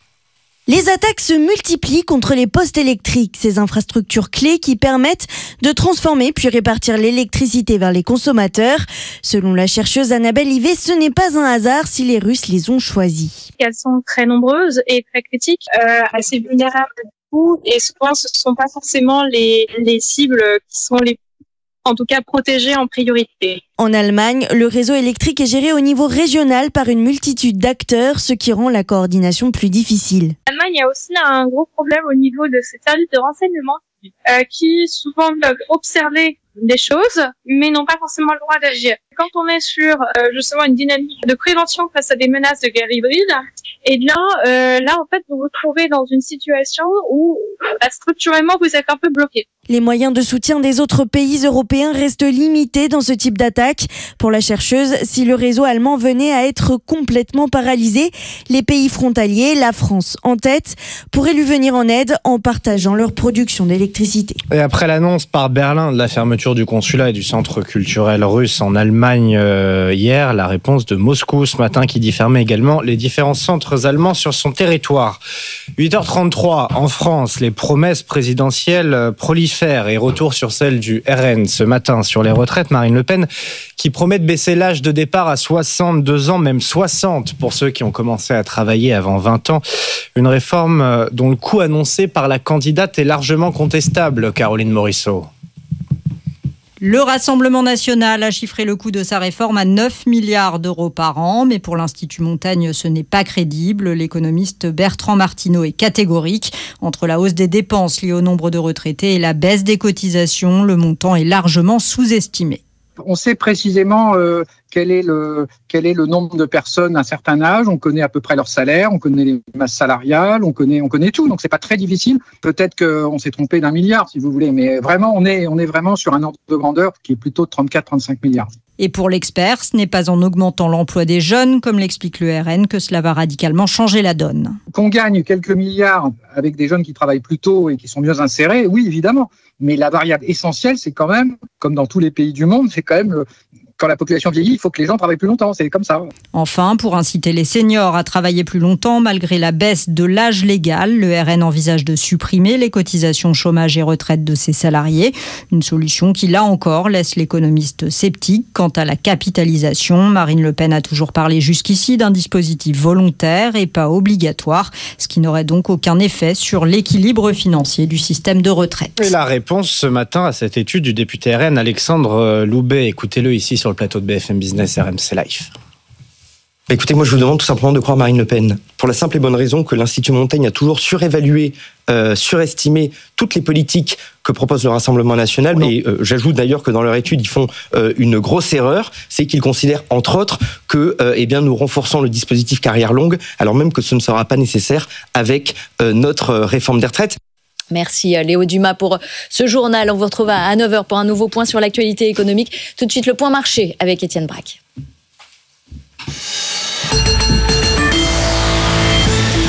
Les attaques se multiplient contre les postes électriques, ces infrastructures clés qui permettent de transformer puis répartir l'électricité vers les consommateurs. Selon la chercheuse Annabelle Ivet, ce n'est pas un hasard si les Russes les ont choisis. Elles sont très nombreuses et très critiques, assez vulnérables. Et souvent, ce ne sont pas forcément les cibles qui sont en tout cas protégées en priorité. En Allemagne, le réseau électrique est géré au niveau régional par une multitude d'acteurs, ce qui rend la coordination plus difficile. L'Allemagne a aussi un gros problème au niveau de ses services de renseignement qui souvent peuvent observer des choses, mais n'ont pas forcément le droit d'agir. Quand on est sur justement une dynamique de prévention face à des menaces de guerre hybride, et là en fait vous vous trouvez dans une situation où structurellement vous êtes un peu bloqué. Les moyens de soutien des autres pays européens restent limités dans ce type d'attaque. Pour la chercheuse, si le réseau allemand venait à être complètement paralysé, les pays frontaliers, la France en tête, pourraient lui venir en aide en partageant leur production d'électricité. Et après l'annonce par Berlin de la fermeture du consulat et du centre culturel russe en Allemagne hier, la réponse de Moscou ce matin qui dit fermer également les différents centres allemands sur son territoire. 8h33 en France, les promesses présidentielles prolifèrent et retour sur celle du RN ce matin sur les retraites. Marine Le Pen qui promet de baisser l'âge de départ à 62 ans, même 60 pour ceux qui ont commencé à travailler avant 20 ans. Une réforme dont le coût annoncé par la candidate est largement contestable, Caroline Morisseau. Le Rassemblement national a chiffré le coût de sa réforme à 9 milliards d'euros par an, mais pour l'Institut Montaigne, ce n'est pas crédible. L'économiste Bertrand Martineau est catégorique. Entre la hausse des dépenses liées au nombre de retraités et la baisse des cotisations, le montant est largement sous-estimé. On sait précisément quel est le nombre de personnes à un certain âge, on connaît à peu près leur salaire, on connaît les masses salariales, on connaît tout, donc c'est pas très difficile. Peut-être qu'on s'est trompé d'1 milliard si vous voulez, mais vraiment on est vraiment sur un ordre de grandeur qui est plutôt de 34-35 milliards. Et pour l'expert, ce n'est pas en augmentant l'emploi des jeunes, comme l'explique le RN, que cela va radicalement changer la donne. Qu'on gagne quelques milliards avec des jeunes qui travaillent plus tôt et qui sont mieux insérés, oui, évidemment. Mais la variable essentielle, c'est quand même, comme dans tous les pays du monde, c'est quand même quand la population vieillit, il faut que les gens travaillent plus longtemps, c'est comme ça. Enfin, pour inciter les seniors à travailler plus longtemps, malgré la baisse de l'âge légal, le RN envisage de supprimer les cotisations chômage et retraite de ses salariés. Une solution qui, là encore, laisse l'économiste sceptique. Quant à la capitalisation, Marine Le Pen a toujours parlé jusqu'ici d'un dispositif volontaire et pas obligatoire, ce qui n'aurait donc aucun effet sur l'équilibre financier du système de retraite. Et la réponse ce matin à cette étude du député RN Alexandre Loubet, écoutez-le ici sur le plateau de BFM Business RMC Live. Écoutez, moi je vous demande tout simplement de croire Marine Le Pen. Pour la simple et bonne raison que l'Institut Montaigne a toujours surévalué, surestimé toutes les politiques que propose le Rassemblement national. Mais j'ajoute d'ailleurs que dans leur étude, ils font une grosse erreur, c'est qu'ils considèrent entre autres que nous renforçons le dispositif carrière longue, alors même que ce ne sera pas nécessaire avec notre réforme des retraites. Merci Léo Dumas pour ce journal. On vous retrouve à 9h pour un nouveau point sur l'actualité économique. Tout de suite, le point marché avec Étienne Braque.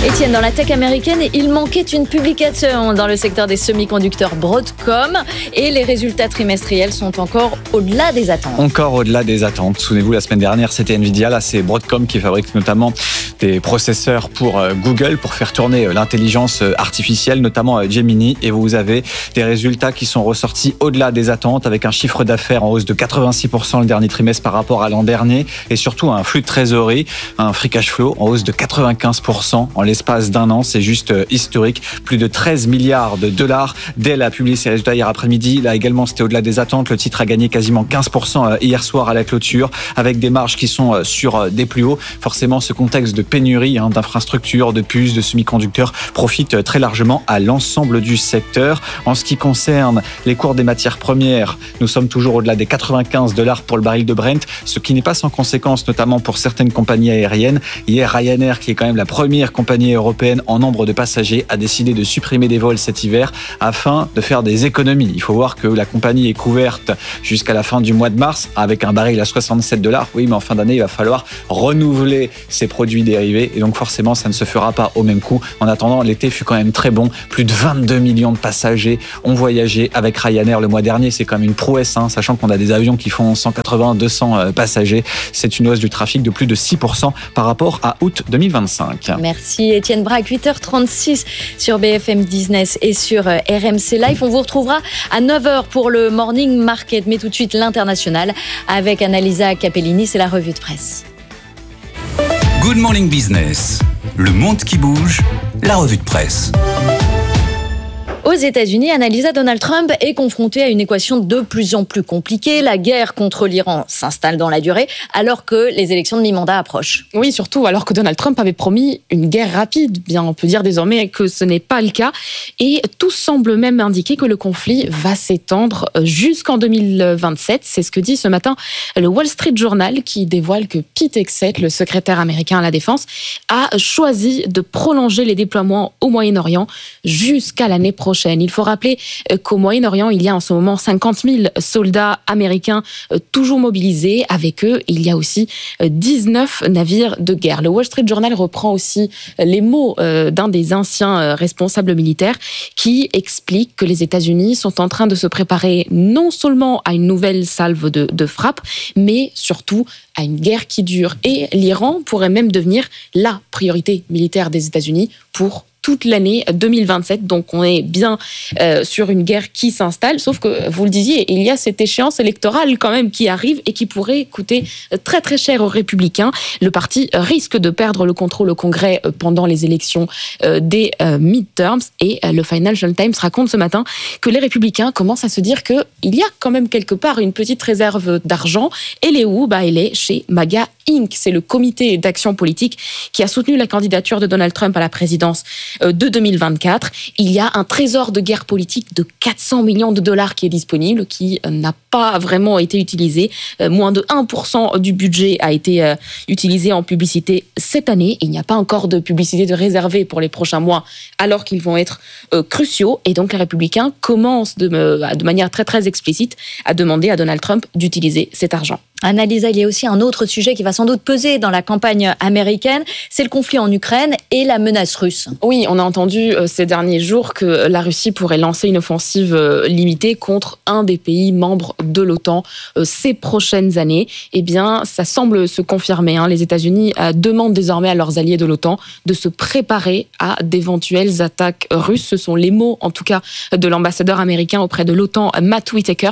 Étienne, dans la tech américaine, il manquait une publication dans le secteur des semi-conducteurs Broadcom et les résultats trimestriels sont encore au-delà des attentes. Encore au-delà des attentes. Souvenez-vous, la semaine dernière, c'était Nvidia. Là, c'est Broadcom qui fabrique notamment des processeurs pour Google, pour faire tourner l'intelligence artificielle, notamment Gemini. Et vous avez des résultats qui sont ressortis au-delà des attentes, avec un chiffre d'affaires en hausse de 86% le dernier trimestre par rapport à l'an dernier, et surtout un flux de trésorerie, un free cash flow en hausse de 95% en l'espace d'un an. C'est juste historique. Plus de 13 milliards de dollars. Dell a publié ses résultats hier après-midi. Là également, c'était au-delà des attentes. Le titre a gagné quasiment 15% hier soir à la clôture, avec des marges qui sont sur des plus hauts. Forcément, ce contexte de pénurie d'infrastructures, de puces, de semi-conducteurs profite très largement à l'ensemble du secteur. En ce qui concerne les cours des matières premières, nous sommes toujours au-delà des 95 $ pour le baril de Brent, ce qui n'est pas sans conséquence, notamment pour certaines compagnies aériennes. Hier, Ryanair, qui est quand même la première compagnie européenne en nombre de passagers, a décidé de supprimer des vols cet hiver afin de faire des économies. Il faut voir que la compagnie est couverte jusqu'à la fin du mois de mars avec un baril à 67 $. Oui, mais en fin d'année, il va falloir renouveler ses produits dérivés et donc forcément, ça ne se fera pas au même coût. En attendant, l'été fut quand même très bon. Plus de 22 millions de passagers ont voyagé avec Ryanair le mois dernier. C'est quand même une prouesse, sachant qu'on a des avions qui font 180, 200 passagers. C'est une hausse du trafic de plus de 6% par rapport à août 2025. Merci Étienne Braque, 8h36 sur BFM Business et sur RMC Live. On vous retrouvera à 9h pour le Morning Market, mais tout de suite l'international avec Annalisa Capellini, c'est la revue de presse. Good Morning Business, le monde qui bouge, la revue de presse. Aux États-Unis, Annalisa, Donald Trump est confronté à une équation de plus en plus compliquée. La guerre contre l'Iran s'installe dans la durée alors que les élections de mi-mandat approchent. Oui, surtout alors que Donald Trump avait promis une guerre rapide. Bien, on peut dire désormais que ce n'est pas le cas. Et tout semble même indiquer que le conflit va s'étendre jusqu'en 2027. C'est ce que dit ce matin le Wall Street Journal, qui dévoile que Pete Hegseth, le secrétaire américain à la Défense, a choisi de prolonger les déploiements au Moyen-Orient jusqu'à l'année prochaine. Il faut rappeler qu'au Moyen-Orient, il y a en ce moment 50 000 soldats américains toujours mobilisés. Avec eux, il y a aussi 19 navires de guerre. Le Wall Street Journal reprend aussi les mots d'un des anciens responsables militaires qui explique que les États-Unis sont en train de se préparer non seulement à une nouvelle salve de frappe, mais surtout à une guerre qui dure. Et l'Iran pourrait même devenir la priorité militaire des États-Unis pour toute l'année 2027. Donc on est bien sur une guerre qui s'installe, sauf que, vous le disiez, il y a cette échéance électorale quand même qui arrive et qui pourrait coûter très très cher aux Républicains. Le parti risque de perdre le contrôle au Congrès pendant les élections des midterms, et le Financial Times raconte ce matin que les Républicains commencent à se dire qu'il y a quand même quelque part une petite réserve d'argent. Elle est où ? Elle est chez MAGA Inc. C'est le comité d'action politique qui a soutenu la candidature de Donald Trump à la présidence de 2024. Il y a un trésor de guerre politique de 400 millions de dollars qui est disponible, qui n'a pas vraiment été utilisé. Moins de 1% du budget a été utilisé en publicité cette année. Il n'y a pas encore de publicité de réservée pour les prochains mois, alors qu'ils vont être cruciaux. Et donc les Républicains commencent de manière très très explicite à demander à Donald Trump d'utiliser cet argent. Annalisa, il y a aussi un autre sujet qui va sans doute peser dans la campagne américaine, c'est le conflit en Ukraine et la menace russe. Oui, on a entendu ces derniers jours que la Russie pourrait lancer une offensive limitée contre un des pays membres de l'OTAN ces prochaines années. Eh bien, ça semble se confirmer. Les États-Unis demandent désormais à leurs alliés de l'OTAN de se préparer à d'éventuelles attaques russes. Ce sont les mots, en tout cas, de l'ambassadeur américain auprès de l'OTAN, Matt Whitaker,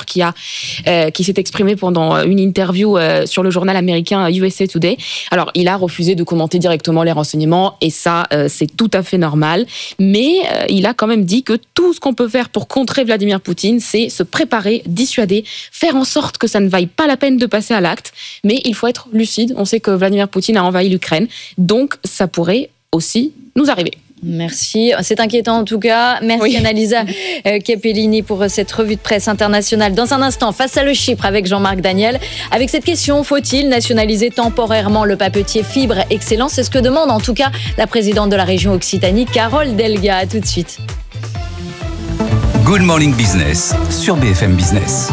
qui s'est exprimé pendant une interview sur le journal américain USA Today. Alors, il a refusé de commenter directement les renseignements et ça, c'est tout à fait normal. Mais il a quand même dit que tout ce qu'on peut faire pour contrer Vladimir Poutine, c'est se préparer, dissuader, faire en sorte que ça ne vaille pas la peine de passer à l'acte. Mais il faut être lucide. On sait que Vladimir Poutine a envahi l'Ukraine. Donc, ça pourrait aussi nous arriver. Merci, c'est inquiétant en tout cas. Merci Annalisa Capellini pour cette revue de presse internationale. Dans un instant, face à le Chypre avec Jean-Marc Daniel. Avec cette question, faut-il nationaliser temporairement le papetier Fibre Excellence ? C'est ce que demande en tout cas la présidente de la région Occitanie, Carole Delga. À tout de suite. Good Morning Business sur BFM Business.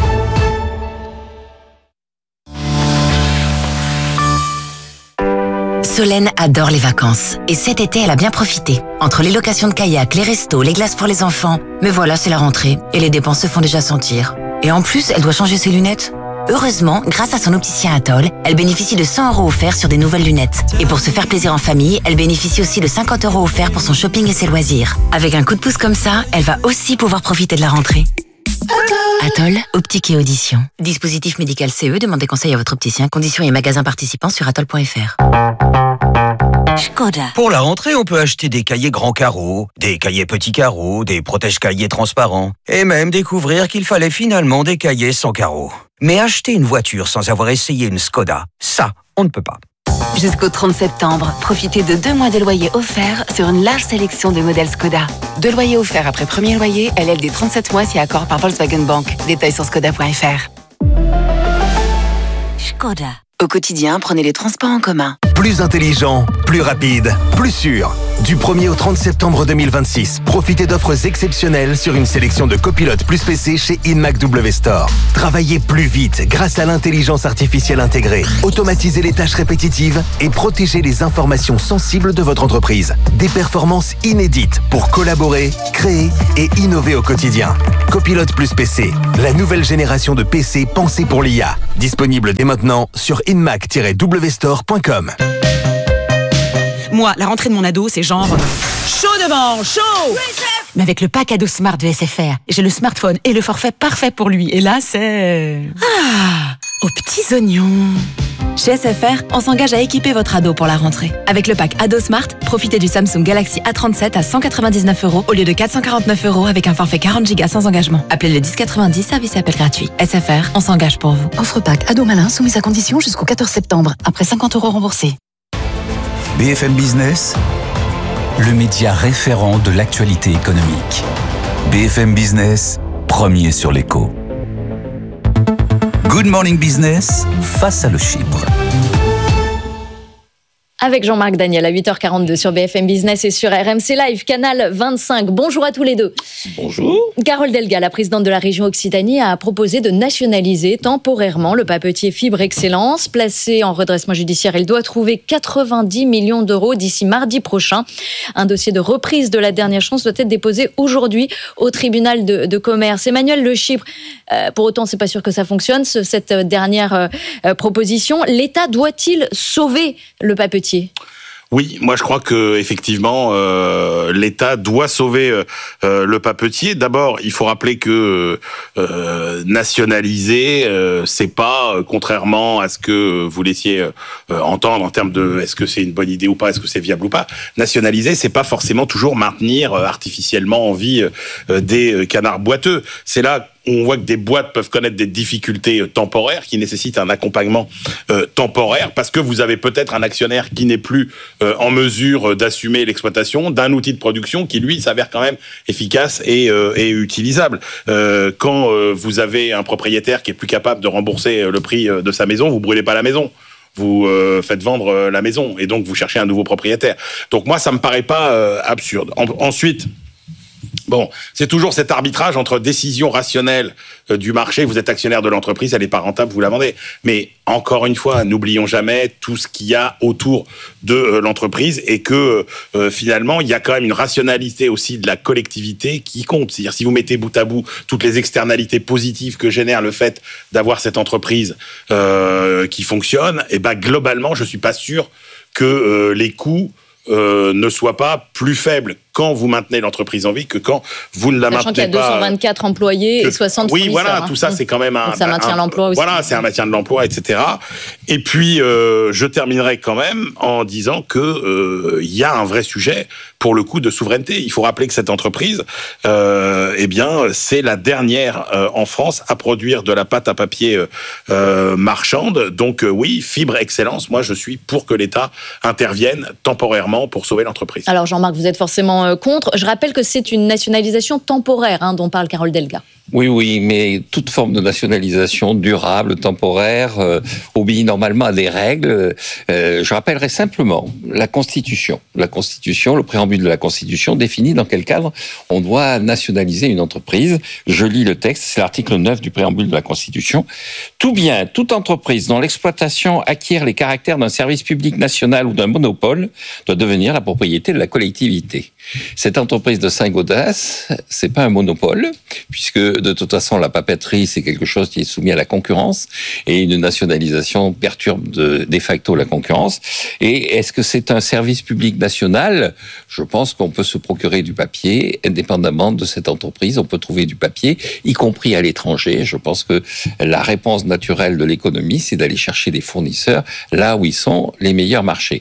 Solène adore les vacances. Et cet été, elle a bien profité. Entre les locations de kayak, les restos, les glaces pour les enfants. Mais voilà, c'est la rentrée. Et les dépenses se font déjà sentir. Et en plus, elle doit changer ses lunettes. Heureusement, grâce à son opticien Atoll, elle bénéficie de 100 € offerts sur des nouvelles lunettes. Et pour se faire plaisir en famille, elle bénéficie aussi de 50 € offerts pour son shopping et ses loisirs. Avec un coup de pouce comme ça, elle va aussi pouvoir profiter de la rentrée. Atoll, optique et audition. Dispositif médical CE, demandez conseil à votre opticien. Conditions et magasins participants sur atoll.fr. Škoda. Pour la rentrée, on peut acheter des cahiers grands carreaux, des cahiers petits carreaux, des protège-cahiers transparents, et même découvrir qu'il fallait finalement des cahiers sans carreaux. Mais acheter une voiture sans avoir essayé une Škoda, ça, on ne peut pas. Jusqu'au 30 septembre, profitez de 2 mois de loyer offerts sur une large sélection de modèles Škoda. 2 loyers offerts après premier loyer, LLD 37 mois si accord par Volkswagen Bank. Détails sur škoda.fr. Škoda. Au quotidien, prenez les transports en commun. Plus intelligent, plus rapide, plus sûr. Du 1er au 30 septembre 2026, profitez d'offres exceptionnelles sur une sélection de copilotes plus PC chez Inmac W Store. Travaillez plus vite grâce à l'intelligence artificielle intégrée. Automatisez les tâches répétitives et protégez les informations sensibles de votre entreprise. Des performances inédites pour collaborer, créer et innover au quotidien. Copilote plus PC, la nouvelle génération de PC pensée pour l'IA. Disponible dès maintenant sur inmac-wstore.com. Moi, la rentrée de mon ado, c'est genre chaud devant, chaud. Mais avec le pack ado Smart de SFR, j'ai le smartphone et le forfait parfait pour lui. Et là, c'est... aux petits oignons. Chez SFR, on s'engage à équiper votre ado pour la rentrée. Avec le pack Ado Smart, profitez du Samsung Galaxy A37 à 199 € au lieu de 449 € avec un forfait 40 Go sans engagement. Appelez le 1090, service appel gratuit. SFR, on s'engage pour vous. Offre pack ado malin soumise à condition jusqu'au 14 septembre. Après 50 € remboursés. BFM Business, le média référent de l'actualité économique. BFM Business, premier sur l'écho. Good Morning Business, face à le Chypre. Avec Jean-Marc Daniel à 8h42 sur BFM Business et sur RMC Live, canal 25. Bonjour à tous les deux. Bonjour. Carole Delga, la présidente de la région Occitanie, a proposé de nationaliser temporairement le papetier Fibre Excellence. Placé en redressement judiciaire, il doit trouver 90 millions d'euros d'ici mardi prochain. Un dossier de reprise de la dernière chance doit être déposé aujourd'hui au tribunal de commerce. Emmanuel Le Chypre, pour autant, c'est pas sûr que ça fonctionne, cette dernière proposition. L'État doit-il sauver le papetier ? Oui, moi je crois que effectivement l'État doit sauver le papetier. D'abord, il faut rappeler que nationaliser, c'est pas contrairement à ce que vous laissiez entendre en termes de est-ce que c'est une bonne idée ou pas, est-ce que c'est viable ou pas. Nationaliser, c'est pas forcément toujours maintenir artificiellement en vie des canards boiteux. C'est là on voit que des boîtes peuvent connaître des difficultés temporaires qui nécessitent un accompagnement temporaire parce que vous avez peut-être un actionnaire qui n'est plus en mesure d'assumer l'exploitation d'un outil de production qui, lui, s'avère quand même efficace et utilisable. Quand vous avez un propriétaire qui est plus capable de rembourser le prix de sa maison, vous brûlez pas la maison. Vous faites vendre la maison et donc vous cherchez un nouveau propriétaire. Donc moi, ça me paraît pas absurde. Ensuite, bon, c'est toujours cet arbitrage entre décision rationnelle du marché, vous êtes actionnaire de l'entreprise, elle n'est pas rentable, vous la vendez. Mais encore une fois, n'oublions jamais tout ce qu'il y a autour de l'entreprise et que finalement, il y a quand même une rationalité aussi de la collectivité qui compte. C'est-à-dire, si vous mettez bout à bout toutes les externalités positives que génère le fait d'avoir cette entreprise qui fonctionne, et ben globalement, je suis pas sûr que les coûts ne soient pas plus faibles quand vous maintenez l'entreprise en vie que quand vous ne la maintenez pas. Sachant qu'il y a 224 employés et 60 fournisseurs. Oui, voilà, tout ça, c'est quand même ça maintient l'emploi aussi. Voilà, c'est un maintien de l'emploi, etc. Et puis, je terminerai quand même en disant que il y a un vrai sujet pour le coup de souveraineté. Il faut rappeler que cette entreprise, eh bien, c'est la dernière en France à produire de la pâte à papier marchande. Donc, oui, Fibre Excellence. Moi, je suis pour que l'État intervienne temporairement pour sauver l'entreprise. Alors, Jean-Marc, vous êtes forcément contre. Je rappelle que c'est une nationalisation temporaire dont parle Carole Delga. Oui, mais toute forme de nationalisation durable, temporaire, obéit normalement à des règles. Je rappellerai simplement la Constitution. La Constitution, le préambule de la Constitution définit dans quel cadre on doit nationaliser une entreprise. Je lis le texte, c'est l'article 9 du préambule de la Constitution. Tout bien, toute entreprise dont l'exploitation acquiert les caractères d'un service public national ou d'un monopole doit devenir la propriété de la collectivité. Cette entreprise de Saint-Gaudens, c'est pas un monopole, puisque de toute façon la papeterie c'est quelque chose qui est soumis à la concurrence et une nationalisation perturbe de facto la concurrence. Et est-ce que c'est un service public national ? Je pense qu'on peut se procurer du papier indépendamment de cette entreprise. On peut trouver du papier, y compris à l'étranger. Je pense que la réponse naturelle de l'économie, c'est d'aller chercher des fournisseurs là où ils sont les meilleurs marchés.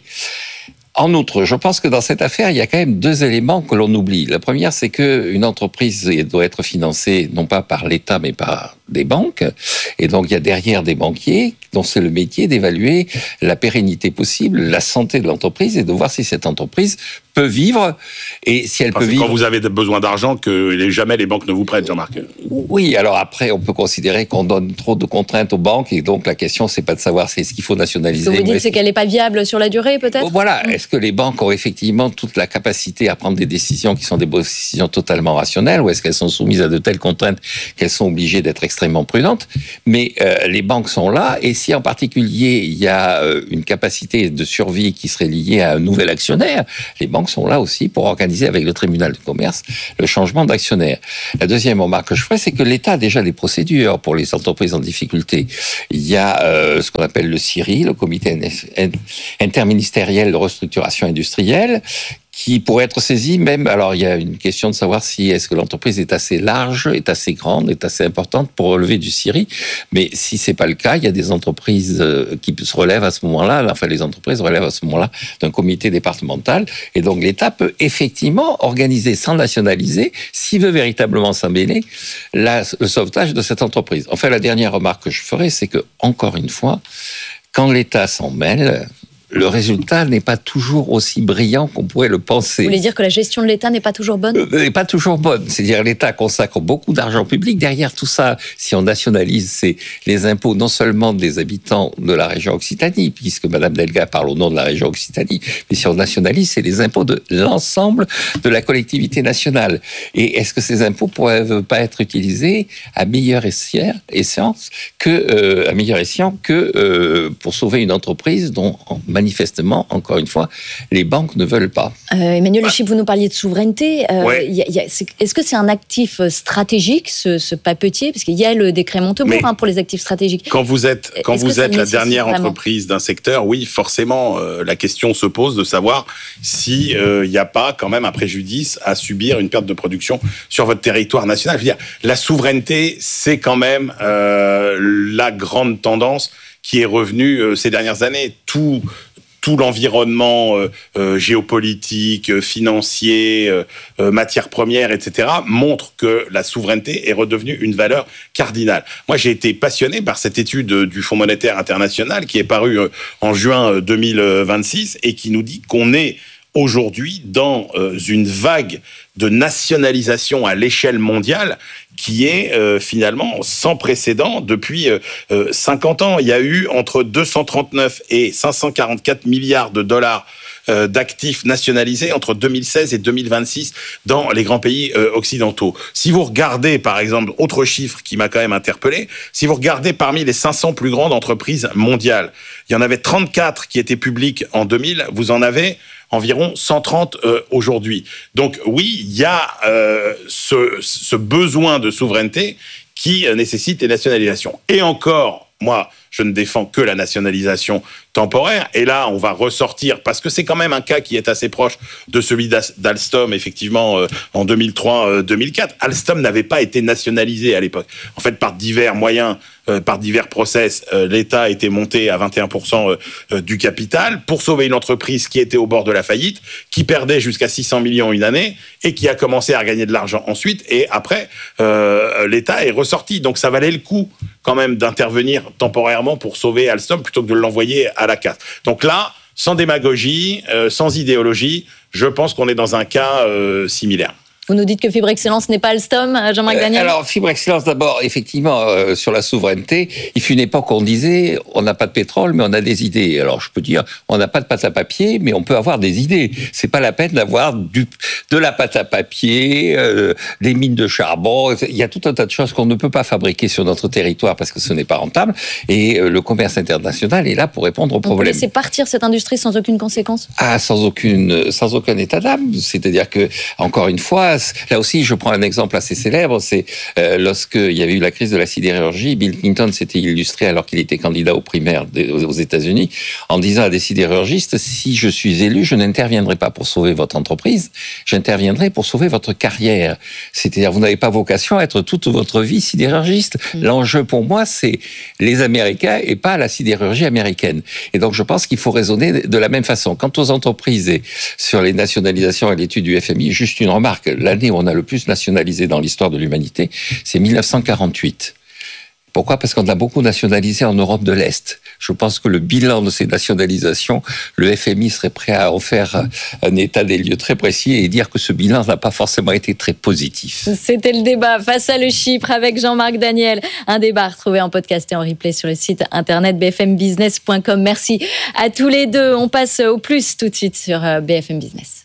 En outre, je pense que dans cette affaire, il y a quand même deux éléments que l'on oublie. La première, c'est qu'une entreprise doit être financée non pas par l'État, mais par des banques. Et donc, il y a derrière des banquiers dont c'est le métier d'évaluer la pérennité possible, la santé de l'entreprise et de voir si cette entreprise peut vivre. Et si elle peut vivre... Quand vous avez besoin d'argent, que jamais les banques ne vous prêtent, Jean-Marc. Oui, alors après, on peut considérer qu'on donne trop de contraintes aux banques. Et donc, la question, c'est pas de savoir c'est ce qu'il faut nationaliser. Ce que vous dites, c'est qu'elle n'est pas viable sur la durée, peut-être ? Voilà. Est-ce que les banques ont effectivement toute la capacité à prendre des décisions qui sont des décisions totalement rationnelles, ou est-ce qu'elles sont soumises à de telles contraintes qu'elles sont obligées d'être extrêmement prudentes ? Mais les banques sont là, et si en particulier il y a une capacité de survie qui serait liée à un nouvel actionnaire, les banques sont là aussi pour organiser avec le tribunal de commerce le changement d'actionnaire. La deuxième remarque que je ferai, c'est que l'État a déjà des procédures pour les entreprises en difficulté. Il y a ce qu'on appelle le CIRI, le comité interministériel de restructuration industrielle, qui pourrait être saisi même. Alors, il y a une question de savoir si est-ce que l'entreprise est assez large, est assez grande, est assez importante pour relever du CIRI. Mais si c'est pas le cas, il y a des entreprises qui se relèvent à ce moment-là. Enfin, les entreprises relèvent à ce moment-là d'un comité départemental. Et donc, l'État peut effectivement organiser, sans nationaliser, s'il veut véritablement s'en mêler, le sauvetage de cette entreprise. Enfin, la dernière remarque que je ferai, c'est que, encore une fois, quand l'État s'en mêle, le résultat n'est pas toujours aussi brillant qu'on pourrait le penser. Vous voulez dire que la gestion de l'État n'est pas toujours bonne ? N'est pas toujours bonne. C'est-à-dire l'État consacre beaucoup d'argent public. Derrière tout ça, si on nationalise, c'est les impôts non seulement des habitants de la région Occitanie, puisque Madame Delga parle au nom de la région Occitanie, mais si on nationalise, c'est les impôts de l'ensemble de la collectivité nationale. Et est-ce que ces impôts pourraient pas être utilisés à meilleur escient que pour sauver une entreprise dont manifestement, encore une fois, les banques ne veulent pas. Emmanuel Le Chip, vous nous parliez de souveraineté. Est-ce que c'est un actif stratégique, ce papetier ? Parce qu'il y a le décret Montebourg pour les actifs stratégiques. Quand vous êtes la dernière entreprise d'un secteur, oui, forcément, la question se pose de savoir si il n'y a pas quand même un préjudice à subir une perte de production sur votre territoire national. Je veux dire, la souveraineté, c'est quand même la grande tendance qui est revenue ces dernières années. Tout l'environnement géopolitique, financier, matières premières, etc., montre que la souveraineté est redevenue une valeur cardinale. Moi, j'ai été passionné par cette étude du Fonds monétaire international qui est parue en juin 2026 et qui nous dit qu'on est aujourd'hui dans une vague de nationalisation à l'échelle mondiale qui est finalement sans précédent depuis 50 ans. Il y a eu entre 239 et 544 milliards de dollars d'actifs nationalisés entre 2016 et 2026 dans les grands pays occidentaux. Si vous regardez, par exemple, autre chiffre qui m'a quand même interpellé, si vous regardez parmi les 500 plus grandes entreprises mondiales, il y en avait 34 qui étaient publiques en 2000, vous en avez environ 130 aujourd'hui. Donc oui, il y a ce besoin de souveraineté qui nécessite les nationalisations. Et encore, moi, je ne défends que la nationalisation temporaire. Et là, on va ressortir, parce que c'est quand même un cas qui est assez proche de celui d'Alstom, effectivement, en 2003-2004. Alstom n'avait pas été nationalisé à l'époque. En fait, par divers moyens, par divers process, l'État était monté à 21% du capital pour sauver une entreprise qui était au bord de la faillite, qui perdait jusqu'à 600 millions une année et qui a commencé à gagner de l'argent ensuite. Et après, l'État est ressorti. Donc, ça valait le coup quand même d'intervenir temporairement pour sauver Alstom plutôt que de l'envoyer à la casse. Donc là, sans démagogie, sans idéologie, je pense qu'on est dans un cas similaire. Vous nous dites que Fibre Excellence n'est pas Alstom, Jean-Marc Daniel? Alors, Fibre Excellence, d'abord, effectivement, sur la souveraineté, il fut une époque où on disait, on n'a pas de pétrole, mais on a des idées. Alors, je peux dire, on n'a pas de pâte à papier, mais on peut avoir des idées. C'est pas la peine d'avoir de la pâte à papier, des mines de charbon. Il y a tout un tas de choses qu'on ne peut pas fabriquer sur notre territoire parce que ce n'est pas rentable. Et le commerce international est là pour répondre aux problèmes. Vous laissez partir cette industrie sans aucune conséquence? Sans aucun état d'âme. C'est-à-dire que, encore une fois, là aussi, je prends un exemple assez célèbre, c'est lorsqu'il y avait eu la crise de la sidérurgie, Bill Clinton s'était illustré alors qu'il était candidat aux primaires aux États-Unis, en disant à des sidérurgistes, si je suis élu, je n'interviendrai pas pour sauver votre entreprise, j'interviendrai pour sauver votre carrière. C'est-à-dire, vous n'avez pas vocation à être toute votre vie sidérurgiste. L'enjeu pour moi, c'est les Américains et pas la sidérurgie américaine. Et donc, je pense qu'il faut raisonner de la même façon. Quant aux entreprises et sur les nationalisations et l'étude du FMI, juste une remarque. L'année où on a le plus nationalisé dans l'histoire de l'humanité, c'est 1948. Pourquoi ? Parce qu'on a beaucoup nationalisé en Europe de l'Est. Je pense que le bilan de ces nationalisations, le FMI serait prêt à en faire un état des lieux très précis et dire que ce bilan n'a pas forcément été très positif. C'était le débat face à le Chypre avec Jean-Marc Daniel. Un débat retrouvé en podcast et en replay sur le site internet bfmbusiness.com. Merci à tous les deux. On passe au plus tout de suite sur BFM Business.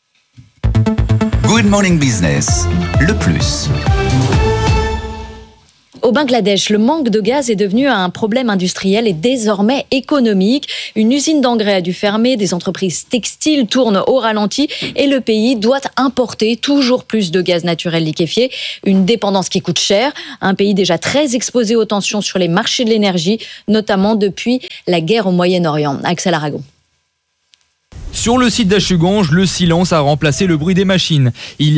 Good Morning Business, le plus. Au Bangladesh, le manque de gaz est devenu un problème industriel et désormais économique. Une usine d'engrais a dû fermer, des entreprises textiles tournent au ralenti et le pays doit importer toujours plus de gaz naturel liquéfié. Une dépendance qui coûte cher. Un pays déjà très exposé aux tensions sur les marchés de l'énergie, notamment depuis la guerre au Moyen-Orient. Axel Aragon. Sur le site d'Achugange, le silence a remplacé le bruit des machines.